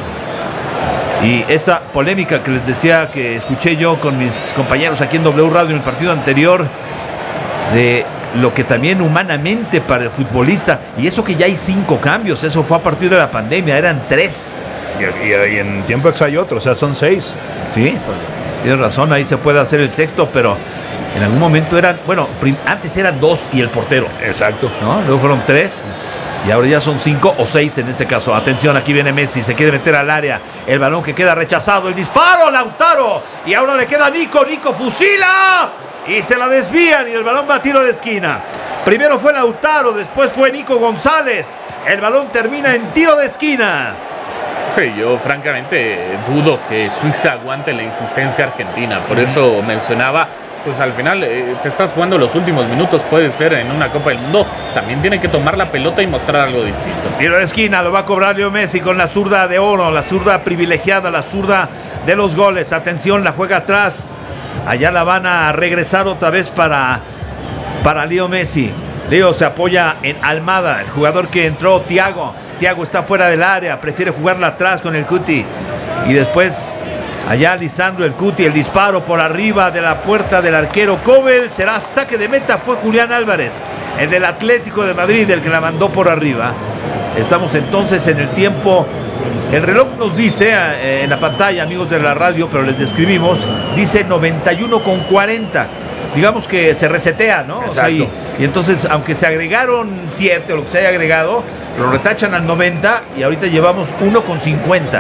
Y esa polémica que les decía que escuché yo con mis compañeros aquí en W Radio en el partido anterior, de lo que también humanamente para el futbolista, y eso que ya hay cinco cambios, eso fue a partir de la pandemia, eran tres. Y, y, y en tiempo extra hay otro, o sea, son seis. Sí, tienes razón, ahí se puede hacer el sexto, pero en algún momento eran, bueno, antes eran dos y el portero. Exacto. ¿No? Luego fueron tres. Y ahora ya son cinco o seis en este caso. Atención, aquí viene Messi, se quiere meter al área. El balón que queda rechazado, el disparo, Lautaro. Y ahora le queda Nico, Nico fusila. Y se la desvían y el balón va a tiro de esquina. Primero fue Lautaro, después fue Nico González. El balón termina en tiro de esquina. Sí, yo francamente dudo que Suiza aguante la insistencia argentina. Por eso mencionaba, pues al final eh, te estás jugando los últimos minutos, puede ser en una Copa del Mundo, también tiene que tomar la pelota y mostrar algo distinto. Tiro de esquina, lo va a cobrar Leo Messi con la zurda de oro, la zurda privilegiada, la zurda de los goles. Atención, la juega atrás. Allá la van a regresar otra vez para, para Leo Messi. Leo se apoya en Almada, el jugador que entró, Thiago. Thiago está fuera del área, prefiere jugarla atrás con el Cuti. Y después, allá Lisandro el Cuti, el disparo por arriba de la puerta del arquero Kobel. Será saque de meta, fue Julián Álvarez, el del Atlético de Madrid, el que la mandó por arriba. Estamos entonces en el tiempo. El reloj nos dice eh, en la pantalla, amigos de la radio, pero les describimos, dice noventa y uno con cuarenta. Digamos que se resetea, ¿no? O sea, y, y entonces, aunque se agregaron siete o lo que se haya agregado, lo retachan al noventa y ahorita llevamos uno con cincuenta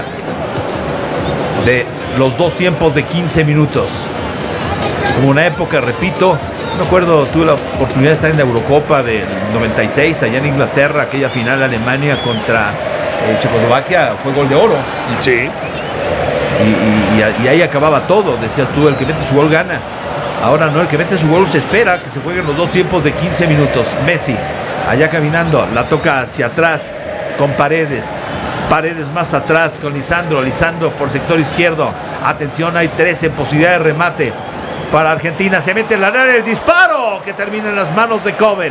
de los dos tiempos de quince minutos. Como una época, repito, no me acuerdo, tuve la oportunidad de estar en la Eurocopa del noventa y seis, allá en Inglaterra, aquella final Alemania contra eh, Checoslovaquia, fue gol de oro. Sí. Y, y, y ahí acababa todo, decías tú, el que mete su gol gana. Ahora no, el que mete su gol se espera que se jueguen los dos tiempos de quince minutos. Messi, allá caminando, la toca hacia atrás con Paredes. Paredes más atrás con Lisandro. Lisandro por sector izquierdo. Atención, hay tres en posibilidad de remate para Argentina. Se mete en la área el disparo que termina en las manos de Kobel.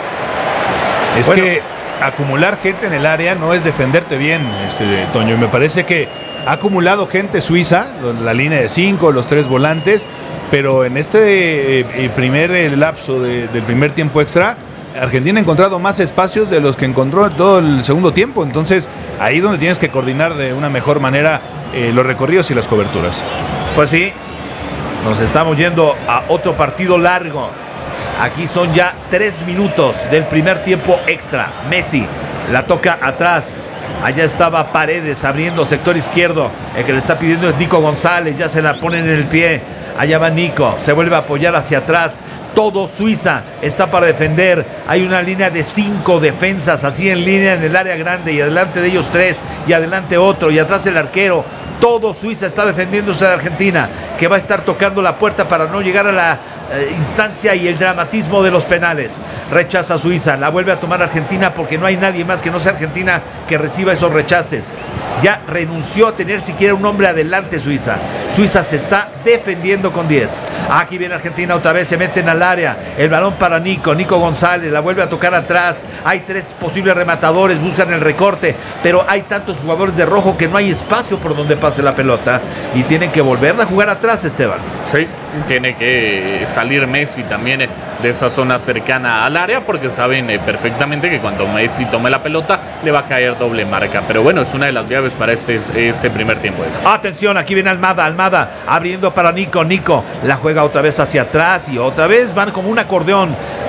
Es bueno, que acumular gente en el área no es defenderte bien, este, Toño. Y me parece que ha acumulado gente Suiza, la línea de cinco, los tres volantes, pero en este eh, primer eh, lapso de, del primer tiempo extra, Argentina ha encontrado más espacios de los que encontró en todo el segundo tiempo. Entonces, ahí es donde tienes que coordinar de una mejor manera eh, los recorridos y las coberturas. Pues sí, nos estamos yendo a otro partido largo. Aquí son ya tres minutos del primer tiempo extra. Messi la toca atrás. Allá estaba Paredes abriendo sector izquierdo. El que le está pidiendo es Nico González. Ya se la ponen en el pie. Allá va Nico. Se vuelve a apoyar hacia atrás. Todo Suiza está para defender. Hay una línea de cinco defensas así en línea en el área grande. Y adelante de ellos tres. Y adelante otro. Y atrás el arquero. Todo Suiza está defendiéndose de Argentina, que va a estar tocando la puerta para no llegar a la eh, instancia y el dramatismo de los penales. Rechaza Suiza, la vuelve a tomar Argentina porque no hay nadie más que no sea Argentina que reciba esos rechaces. Ya renunció a tener siquiera un hombre adelante Suiza. Suiza se está defendiendo con diez. Aquí viene Argentina otra vez, se meten al área. El balón para Nico, Nico González, la vuelve a tocar atrás. Hay tres posibles rematadores, buscan el recorte, pero hay tantos jugadores de rojo que no hay espacio por donde pase la pelota y tienen que volverla a jugar atrás, Esteban. Sí, tiene que salir Messi también de esa zona cercana al área porque saben eh, perfectamente que cuando Messi tome la pelota le va a caer doble marca. Pero bueno, es una de las llaves para este, este primer tiempo. Atención, aquí viene Almada, Almada abriendo para Nico, Nico la juega otra vez hacia atrás y otra vez van como un acordeón.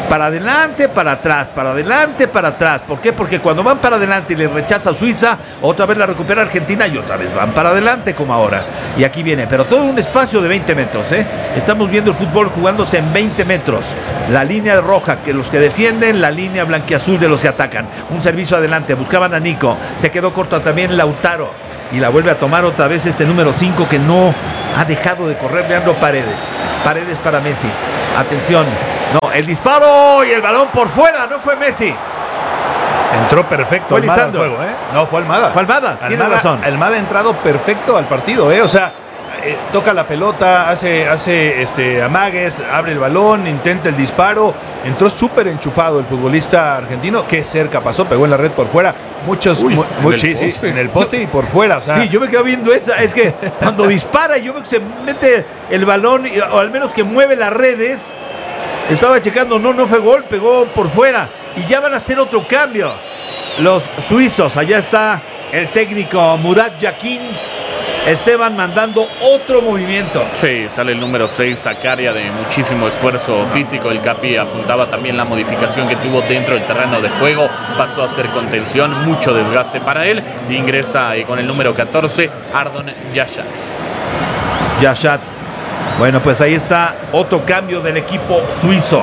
para adelante, para atrás, para adelante, para atrás. ¿Por qué? Porque cuando van para adelante y le rechaza Suiza, otra vez la recupera Argentina y otra vez van para adelante como ahora. Y aquí viene, pero todo un espacio de veinte metros, ¿eh? Estamos viendo el fútbol jugándose en veinte metros. La línea roja, que los que defienden, la línea blanquiazul de los que atacan. Un servicio adelante, buscaban a Nico, se quedó corto también Lautaro. Y la vuelve a tomar otra vez este número cinco que no ha dejado de correr, Leandro Paredes. Paredes para Messi. Atención. No, el disparo y el balón por fuera. No fue Messi. Entró perfecto Fue Almada al Lisandro. juego, ¿eh? No, fue Almada. Fue Almada, tiene razón. Almada ha entrado perfecto al partido, ¿eh? O sea, eh, toca la pelota, hace, hace este, amagues, abre el balón, intenta el disparo. Entró súper enchufado el futbolista argentino. Qué cerca pasó, pegó en la red por fuera. Muchos, Uy, mu- en mu- el sí, sí, poste. en el poste y por fuera. O sea, Sí, yo me quedo viendo esa. Es que cuando dispara, yo veo que se mete el balón, y- o al menos que mueve las redes. Estaba checando, no, no fue gol, pegó por fuera. Y ya van a hacer otro cambio los suizos. Allá está el técnico Murat Yakin. Esteban mandando otro movimiento. Sí, sale el número seis, Zakaria, de muchísimo esfuerzo físico. El Capi apuntaba también la modificación que tuvo dentro del terreno de juego. Pasó a ser contención, mucho desgaste para él. Ingresa eh, con el número catorce, Ardon Yashat. Yashat. Bueno, pues ahí está otro cambio del equipo suizo.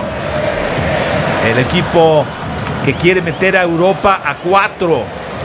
El equipo que quiere meter a Europa a cuatro.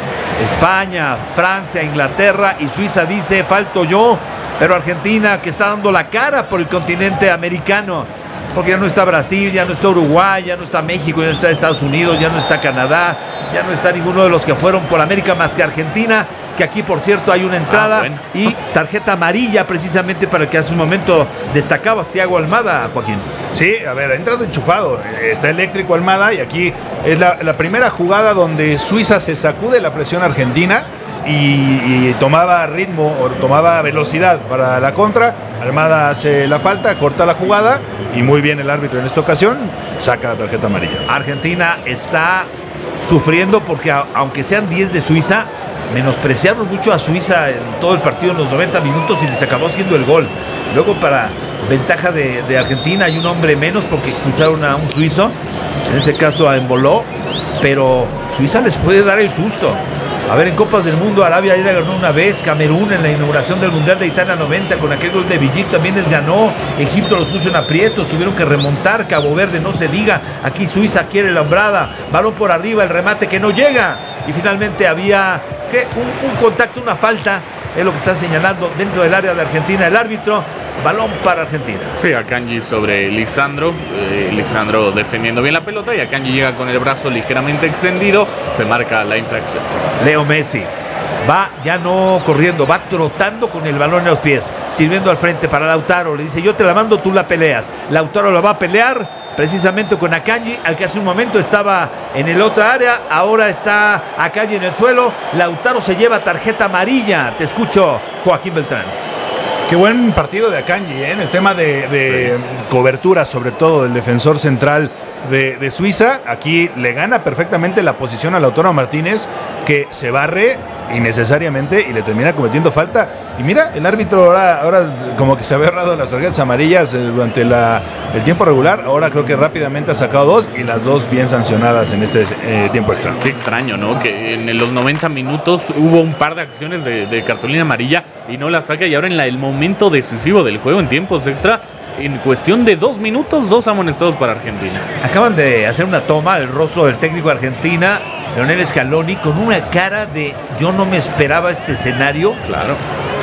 España, Francia, Inglaterra y Suiza dice, falto yo. Pero Argentina, que está dando la cara por el continente americano. Porque ya no está Brasil, ya no está Uruguay, ya no está México, ya no está Estados Unidos, ya no está Canadá, ya no está ninguno de los que fueron por América más que Argentina. Que aquí, por cierto, hay una entrada Ah, bueno. y tarjeta amarilla precisamente para el que hace un momento destacabas, Thiago Almada, Joaquín. sí, a ver, ha entrado enchufado. Está eléctrico Almada y aquí es la, la primera jugada donde Suiza se sacude la presión argentina y, y tomaba ritmo o tomaba velocidad para la contra. Almada hace la falta, corta la jugada y muy bien el árbitro en esta ocasión saca la tarjeta amarilla. Argentina está sufriendo porque a- aunque sean diez de Suiza, menospreciaron mucho a Suiza en todo el partido en los noventa minutos y les acabó haciendo el gol. Luego, para ventaja de, de Argentina, hay un hombre menos porque expulsaron a un suizo, en este caso a Emboló, pero Suiza les puede dar el susto. A ver, en Copas del Mundo, Arabia ya ganó una vez, Camerún en la inauguración del Mundial de Italia noventa, con aquel gol de Villic también les ganó, Egipto los puso en aprietos, tuvieron que remontar, Cabo Verde no se diga, aquí Suiza quiere la hombrada, balón por arriba, el remate que no llega, y finalmente había ¿qué? Un, un contacto, una falta, es lo que está señalando dentro del área de Argentina el árbitro. Balón para Argentina. Sí, Akanji sobre Lisandro. Eh, Lisandro defendiendo bien la pelota y Akanji llega con el brazo ligeramente extendido. Se marca la infracción. Leo Messi va ya no corriendo, va trotando con el balón en los pies, sirviendo al frente para Lautaro. Le dice, yo te la mando, tú la peleas. Lautaro la va a pelear precisamente con Akanji, al que hace un momento estaba en el otra área. Ahora está Akanji en el suelo. Lautaro se lleva tarjeta amarilla. Te escucho, Joaquín Beltrán. Qué buen partido de Akanji, ¿eh? En el tema de, de sí. cobertura, sobre todo del defensor central de, de Suiza. Aquí le gana perfectamente la posición a Lautaro Martínez, que se barre innecesariamente y le termina cometiendo falta. Y mira, el árbitro ahora, ahora como que se había ahorrado las tarjetas amarillas durante la, el tiempo regular. Ahora creo que rápidamente ha sacado dos y las dos bien sancionadas en este eh, tiempo extra. Qué extraño, ¿no? Que en los noventa minutos hubo un par de acciones de, de cartulina amarilla y no la saca, y ahora en la, el momento decisivo del juego en tiempos extra, en cuestión de dos minutos, dos amonestados para Argentina. Acaban de hacer una toma el rostro del técnico de Argentina, Lionel Scaloni, con una cara de yo no me esperaba este escenario. Claro.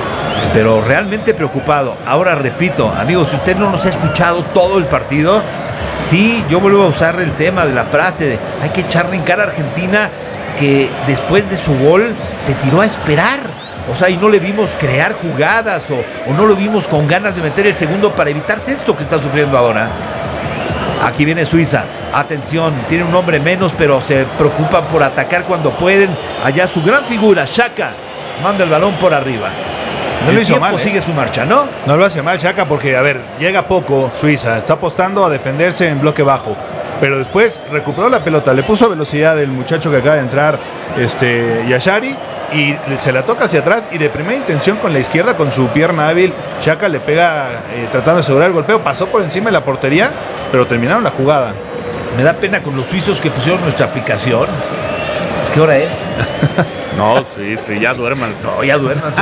Pero realmente preocupado. Ahora repito, amigos, si usted no nos ha escuchado todo el partido, sí, yo vuelvo a usar el tema de la frase de hay que echarle en cara a Argentina que después de su gol se tiró a esperar. O sea, y no le vimos crear jugadas o, o no lo vimos con ganas de meter el segundo para evitarse esto que está sufriendo ahora. Aquí viene Suiza. Atención, tiene un hombre menos, pero se preocupan por atacar cuando pueden. Allá su gran figura, Xhaka, manda el balón por arriba. No el lo hizo tiempo mal, ¿eh? sigue su marcha, ¿no? No lo hace mal Xhaka porque, a ver, llega poco Suiza, está apostando a defenderse en bloque bajo, pero después recuperó la pelota, le puso velocidad el muchacho que acaba de entrar, este, Yashari, y se la toca hacia atrás y de primera intención con la izquierda, con su pierna hábil, Xhaka le pega eh, tratando de asegurar el golpeo, pasó por encima de la portería, pero terminaron la jugada. Me da pena con los suizos que pusieron nuestra aplicación. ¿Qué hora es? No, sí, sí, ya duérmanse. No, ya duérmanse.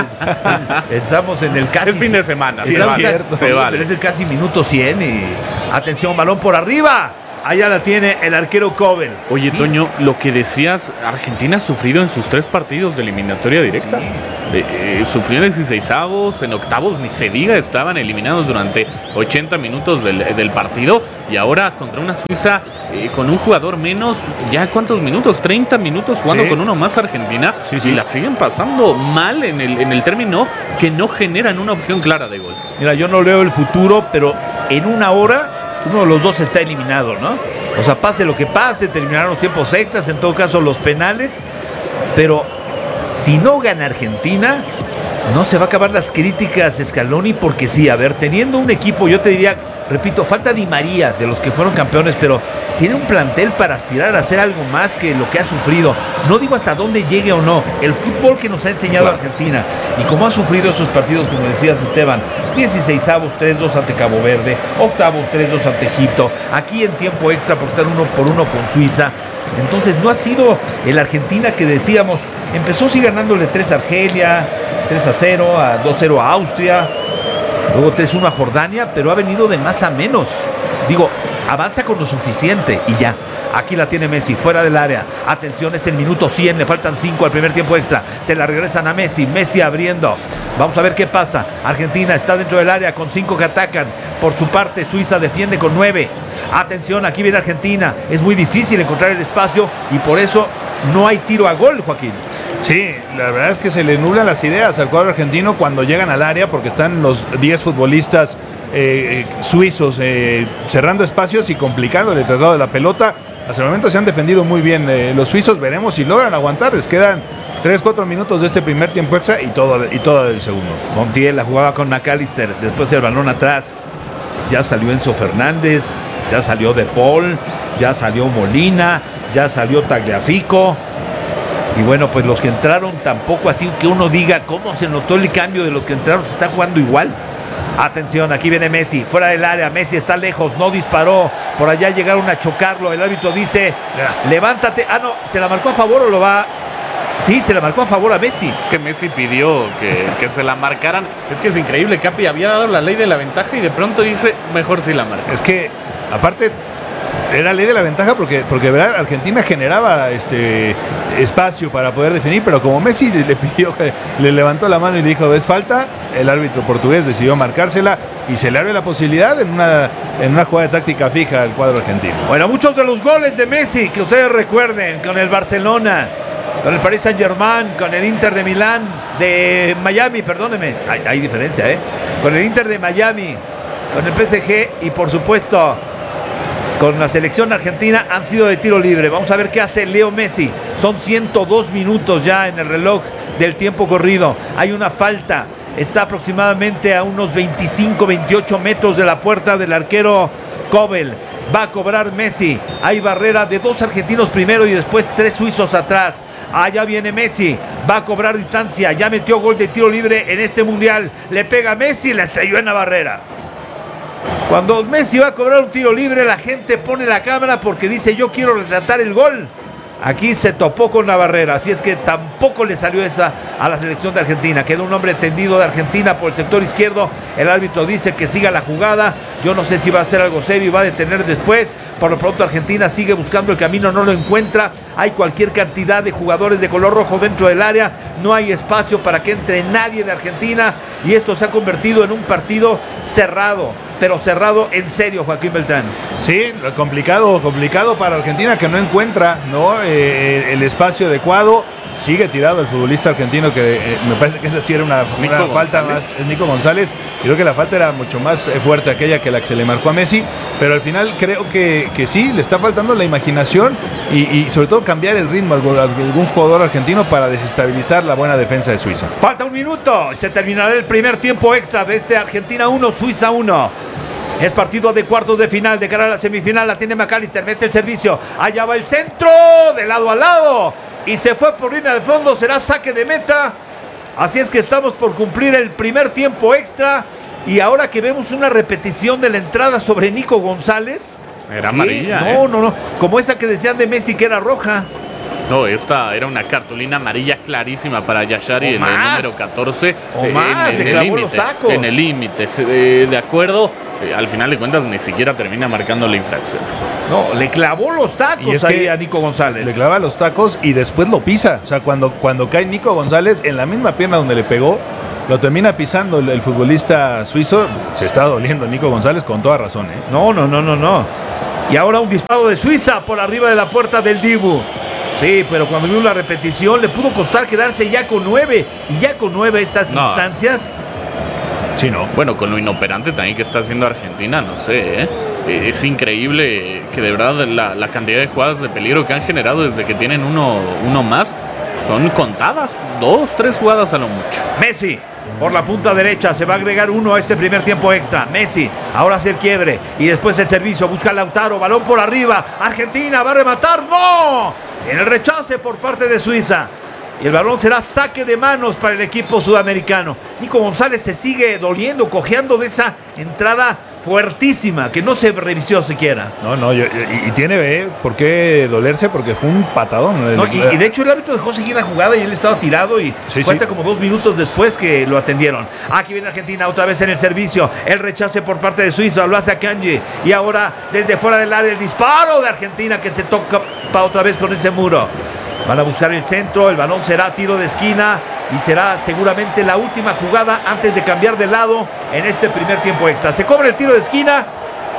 Estamos en el casi... Es fin de semana, Sí, se es vale, cierto. se vale. Pero es el casi minuto cien y... Atención, balón por arriba. Allá la tiene el arquero Kobel. Oye, Sí. Toño, lo que decías, Argentina ha sufrido en sus tres partidos de eliminatoria directa. Eh, eh, sufrió en dieciseisavos, en octavos, ni se diga, estaban eliminados durante ochenta minutos del, del partido. Y ahora contra una Suiza eh, con un jugador menos, ¿ya cuántos minutos? treinta minutos jugando Sí. con uno más Argentina. Sí, sí. Y la siguen pasando mal en el, en el término que no generan una opción clara de gol. Mira, yo no leo el futuro, pero en una hora uno de los dos está eliminado, ¿no? O sea, pase lo que pase, terminaron los tiempos extras, en todo caso los penales, pero si no gana Argentina, no se va a acabar las críticas, Scaloni, porque sí, a ver, teniendo un equipo, yo te diría, repito, falta Di María, de los que fueron campeones, pero tiene un plantel para aspirar a hacer algo más que lo que ha sufrido. No digo hasta dónde llegue o no, el fútbol que nos ha enseñado Argentina, y cómo ha sufrido esos partidos, como decías, Esteban, dieciseisavos, tres dos ante Cabo Verde, octavos, tres dos ante Egipto, aquí en tiempo extra por estar uno por uno con Suiza. Entonces no ha sido el Argentina que decíamos, empezó sí ganándole tres a Argelia, tres a cero, a dos cero a Austria, luego tres uno a Jordania, pero ha venido de más a menos. Digo, avanza con lo suficiente y ya. Aquí la tiene Messi, fuera del área. Atención, es el minuto cien, le faltan cinco al primer tiempo extra. Se la regresan a Messi, Messi abriendo. Vamos a ver qué pasa. Argentina está dentro del área con cinco que atacan. Por su parte, Suiza defiende con nueve. Atención, aquí viene Argentina. Es muy difícil encontrar el espacio y por eso no hay tiro a gol, Joaquín. Sí, la verdad es que se le nublan las ideas al cuadro argentino cuando llegan al área porque están los diez futbolistas eh, suizos eh, cerrando espacios y complicándole el traslado de la pelota. Hasta el momento se han defendido muy bien eh, los suizos. Veremos si logran aguantar. Les quedan tres cuatro minutos de este primer tiempo extra y todo, y todo del segundo. Montiel la jugaba con McAllister. Después el balón atrás. Ya salió Enzo Fernández. Ya salió De Paul. Ya salió Molina. Ya salió Tagliafico. Y bueno, pues los que entraron tampoco así que uno diga cómo se notó el cambio de los que entraron. Se está jugando igual. Atención, aquí viene Messi, fuera del área, Messi está lejos, no disparó, por allá llegaron a chocarlo, el árbitro dice, levántate, ah no, ¿se la marcó a favor o lo va? Sí, se la marcó a favor a Messi. Es que Messi pidió que, que se la marcaran. Es que es increíble, Capi había dado la ley de la ventaja y de pronto dice, mejor si la marca. Es que, aparte, era ley de la ventaja porque, porque ¿verdad? Argentina generaba este espacio para poder definir, pero como Messi le pidió, le levantó la mano y le dijo, es falta, el árbitro portugués decidió marcársela y se le abre la posibilidad en una, en una jugada de táctica fija al cuadro argentino. Bueno, muchos de los goles de Messi que ustedes recuerden, con el Barcelona, con el Paris Saint-Germain, con el Inter de Milán, de Miami, perdóneme, hay, hay diferencia, ¿eh? Con el Inter de Miami, con el P S G y por supuesto con la selección argentina han sido de tiro libre. Vamos a ver qué hace Leo Messi. Son ciento dos minutos ya en el reloj del tiempo corrido. Hay una falta. Está aproximadamente a unos veinticinco, veintiocho metros de la puerta del arquero Kobel. Va a cobrar Messi. Hay barrera de dos argentinos primero y después tres suizos atrás. Allá viene Messi. Va a cobrar distancia. Ya metió gol de tiro libre en este mundial. Le pega a Messi y la estrelló en la barrera. Cuando Messi va a cobrar un tiro libre, la gente pone la cámara porque dice yo quiero retratar el gol. Aquí se topó con la barrera, así es que tampoco le salió esa a la selección de Argentina. Quedó un hombre tendido de Argentina por el sector izquierdo. El árbitro dice que siga la jugada. Yo no sé si va a hacer algo serio y va a detener después. Por lo pronto Argentina sigue buscando el camino, no lo encuentra. Hay cualquier cantidad de jugadores de color rojo dentro del área. No hay espacio para que entre nadie de Argentina. Y esto se ha convertido en un partido cerrado, pero cerrado en serio, Joaquín Beltrán. Sí, complicado, complicado para Argentina que no encuentra, ¿no? Eh, el espacio adecuado. Sigue tirado el futbolista argentino que eh, me parece que esa sí era una, una falta más, es Nico González. Creo que la falta era mucho más eh, fuerte aquella que la que se le marcó a Messi, pero al final creo que, que sí, le está faltando la imaginación y, y sobre todo cambiar el ritmo a algún jugador argentino para desestabilizar la buena defensa de Suiza. Falta un minuto y se terminará el primer tiempo extra de este Argentina uno, Suiza uno. Es partido de cuartos de final, de cara a la semifinal, la tiene McAllister, mete el servicio, allá va el centro, de lado a lado, y se fue por línea de fondo, será saque de meta. Así es que estamos por cumplir el primer tiempo extra, y ahora que vemos una repetición de la entrada sobre Nico González, Era amarilla. No, ¿eh? no, no. Como esa que decían de Messi que era roja. No, esta era una cartulina amarilla clarísima para Yashari, el número catorce. O eh, más, en, le el clavó límite, los tacos. En el límite, eh, de acuerdo. Eh, al final de cuentas ni siquiera termina marcando la infracción. No, le clavó los tacos Y es ahí que a Nico González. Le clava los tacos y después lo pisa. O sea, cuando, cuando cae Nico González, en la misma pierna donde le pegó, lo termina pisando el, el futbolista suizo. Se está doliendo Nico González con toda razón, ¿eh? No, no, no, no, no. Y ahora un disparo de Suiza por arriba de la puerta del Dibu. Sí, pero cuando vio la repetición le pudo costar quedarse ya con nueve. Y ya con nueve estas No. instancias. Sí, ¿no? Bueno, con lo inoperante también que está haciendo Argentina, no sé, ¿eh? Eh, Es increíble que de verdad la, la cantidad de jugadas de peligro que han generado desde que tienen uno, uno más son contadas. Dos, tres jugadas a lo mucho. Messi por la punta derecha, se va a agregar uno a este primer tiempo extra. Messi, ahora hace el quiebre y después el servicio, busca a Lautaro, balón por arriba. Argentina va a rematar, ¡no! En el rechace por parte de Suiza. Y el balón será saque de manos para el equipo sudamericano. Nico González se sigue doliendo, cojeando de esa entrada fuertísima que no se revisó siquiera. No, no, yo- y, y tiene ¿eh? por qué dolerse porque fue un patadón. No, y, y de hecho el árbitro dejó seguir la jugada y él estaba tirado y Sí, cuenta sí. como dos minutos después que lo atendieron. Aquí viene Argentina otra vez en el servicio. El rechace por parte de Suiza, lo hace a Kanji. Y ahora desde fuera del área el disparo de Argentina que se toca pa otra vez con ese muro. Van a buscar el centro, el balón será tiro de esquina y será seguramente la última jugada antes de cambiar de lado en este primer tiempo extra. Se cobra el tiro de esquina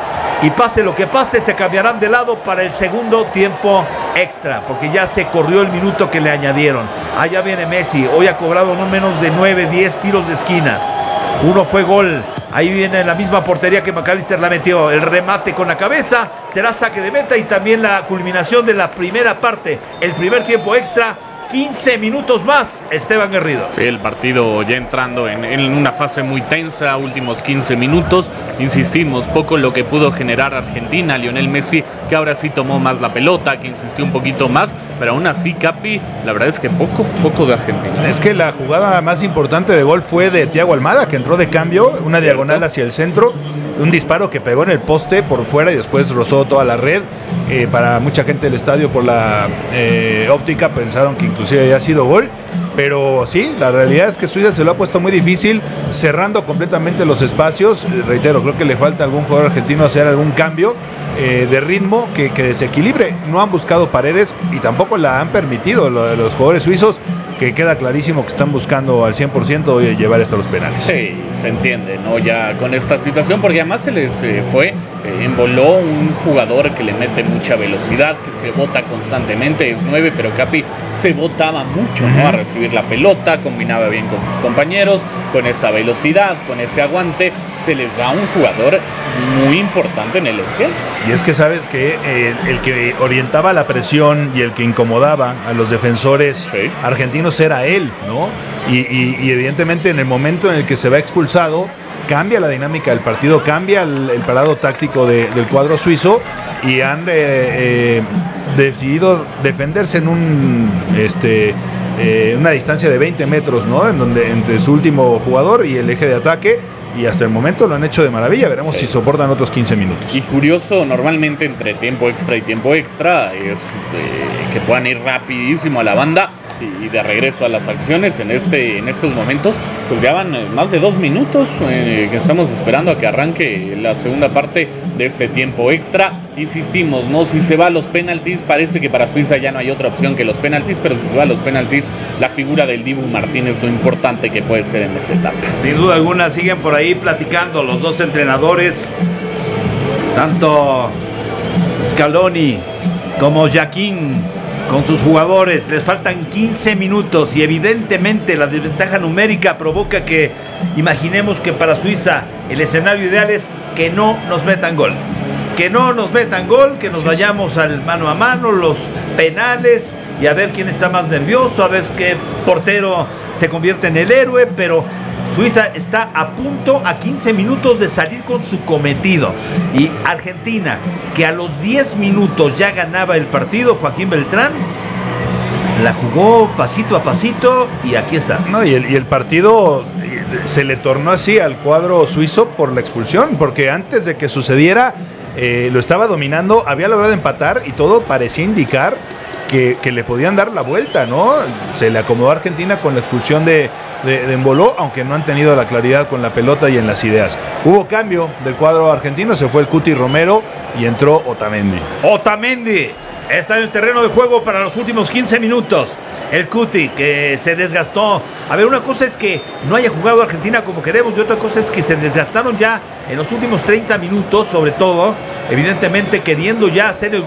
y pase lo que pase, se cambiarán de lado para el segundo tiempo extra, porque ya se corrió el minuto que le añadieron. Allá viene Messi, hoy ha cobrado no menos de nueve, diez tiros de esquina. Uno fue gol. Ahí viene la misma portería que McAllister la metió. El remate con la cabeza será saque de meta y también la culminación de la primera parte. El primer tiempo extra. quince minutos más, Esteban Garrido. Sí, el partido ya entrando en, en una fase muy tensa, últimos quince minutos. Insistimos, poco lo que pudo generar Argentina. Lionel Messi, que ahora sí tomó más la pelota, que insistió un poquito más, pero aún así, Capi, la verdad es que poco, poco de Argentina. Es que la jugada más importante de gol fue de Thiago Almada, que entró de cambio, una Cierto. diagonal hacia el centro, un disparo que pegó en el poste por fuera y después rozó toda la red. Eh, para mucha gente del estadio por la eh, óptica pensaron que inclusive había sido gol, pero sí, la realidad es que Suiza se lo ha puesto muy difícil, cerrando completamente los espacios. Eh, reitero, creo que le falta a algún jugador argentino hacer algún cambio eh, de ritmo que, que desequilibre. No han buscado paredes y tampoco la han permitido lo de los jugadores suizos, que queda clarísimo que están buscando al cien por ciento llevar esto a los penales. Sí, se entiende, ¿no? Ya con esta situación, porque además se les eh, fue, eh, emboló un jugador que le mete mucha velocidad, que se bota constantemente, es nueve, pero Capi se botaba mucho, ¿no? A recibir la pelota, combinaba bien con sus compañeros, con esa velocidad, con ese aguante, se les da un jugador muy importante en el esquema. Y es que sabes que eh, el que orientaba la presión y el que incomodaba a los defensores Sí. argentinos era él, ¿no? Y, y- y evidentemente en el momento en el que se va expulsado, cambia la dinámica del partido, cambia el, el parado táctico de- del cuadro suizo y han eh, eh, decidido defenderse en un este eh, una distancia de veinte metros, ¿no? En donde entre su último jugador y el eje de ataque. Y hasta el momento lo han hecho de maravilla. Veremos Sí. si soportan otros quince minutos. Y curioso, normalmente entre tiempo extra y tiempo extra es eh, que puedan ir rapidísimo a la banda y, y de regreso a las acciones. En este en estos momentos pues ya van eh, más de dos minutos eh, que estamos esperando a que arranque la segunda parte de este tiempo extra. Insistimos, ¿no? Si se va a los penaltis, parece que para Suiza ya no hay otra opción que los penaltis, pero si se va a los penaltis, la figura del Dibu Martínez, lo importante que puede ser en esa etapa. Sin duda alguna siguen por ahí platicando los dos entrenadores, tanto Scaloni como Jaquín, con sus jugadores. Les faltan quince minutos y evidentemente la desventaja numérica provoca que imaginemos que para Suiza el escenario ideal es que no nos metan gol. Que no nos metan gol, que nos vayamos al mano a mano, los penales y a ver quién está más nervioso, a ver qué portero se convierte en el héroe, pero Suiza está a punto, a quince minutos de salir con su cometido. Y Argentina, que a los diez minutos ya ganaba el partido, Joaquín Beltrán, la jugó pasito a pasito y aquí está. No, y, el, y el partido se le tornó así al cuadro suizo por la expulsión, porque antes de que sucediera eh, lo estaba dominando, había logrado empatar y todo parecía indicar que, que le podían dar la vuelta, ¿no? Se le acomodó a Argentina con la expulsión de, de, de Embolo, aunque no han tenido la claridad con la pelota y en las ideas. Hubo cambio del cuadro argentino, se fue el Cuti Romero y entró Otamendi. Otamendi está en el terreno de juego para los últimos quince minutos. El Cuti, que se desgastó. A ver, una cosa es que no haya jugado Argentina como queremos y otra cosa es que se desgastaron ya en los últimos treinta minutos, sobre todo, evidentemente queriendo ya hacer el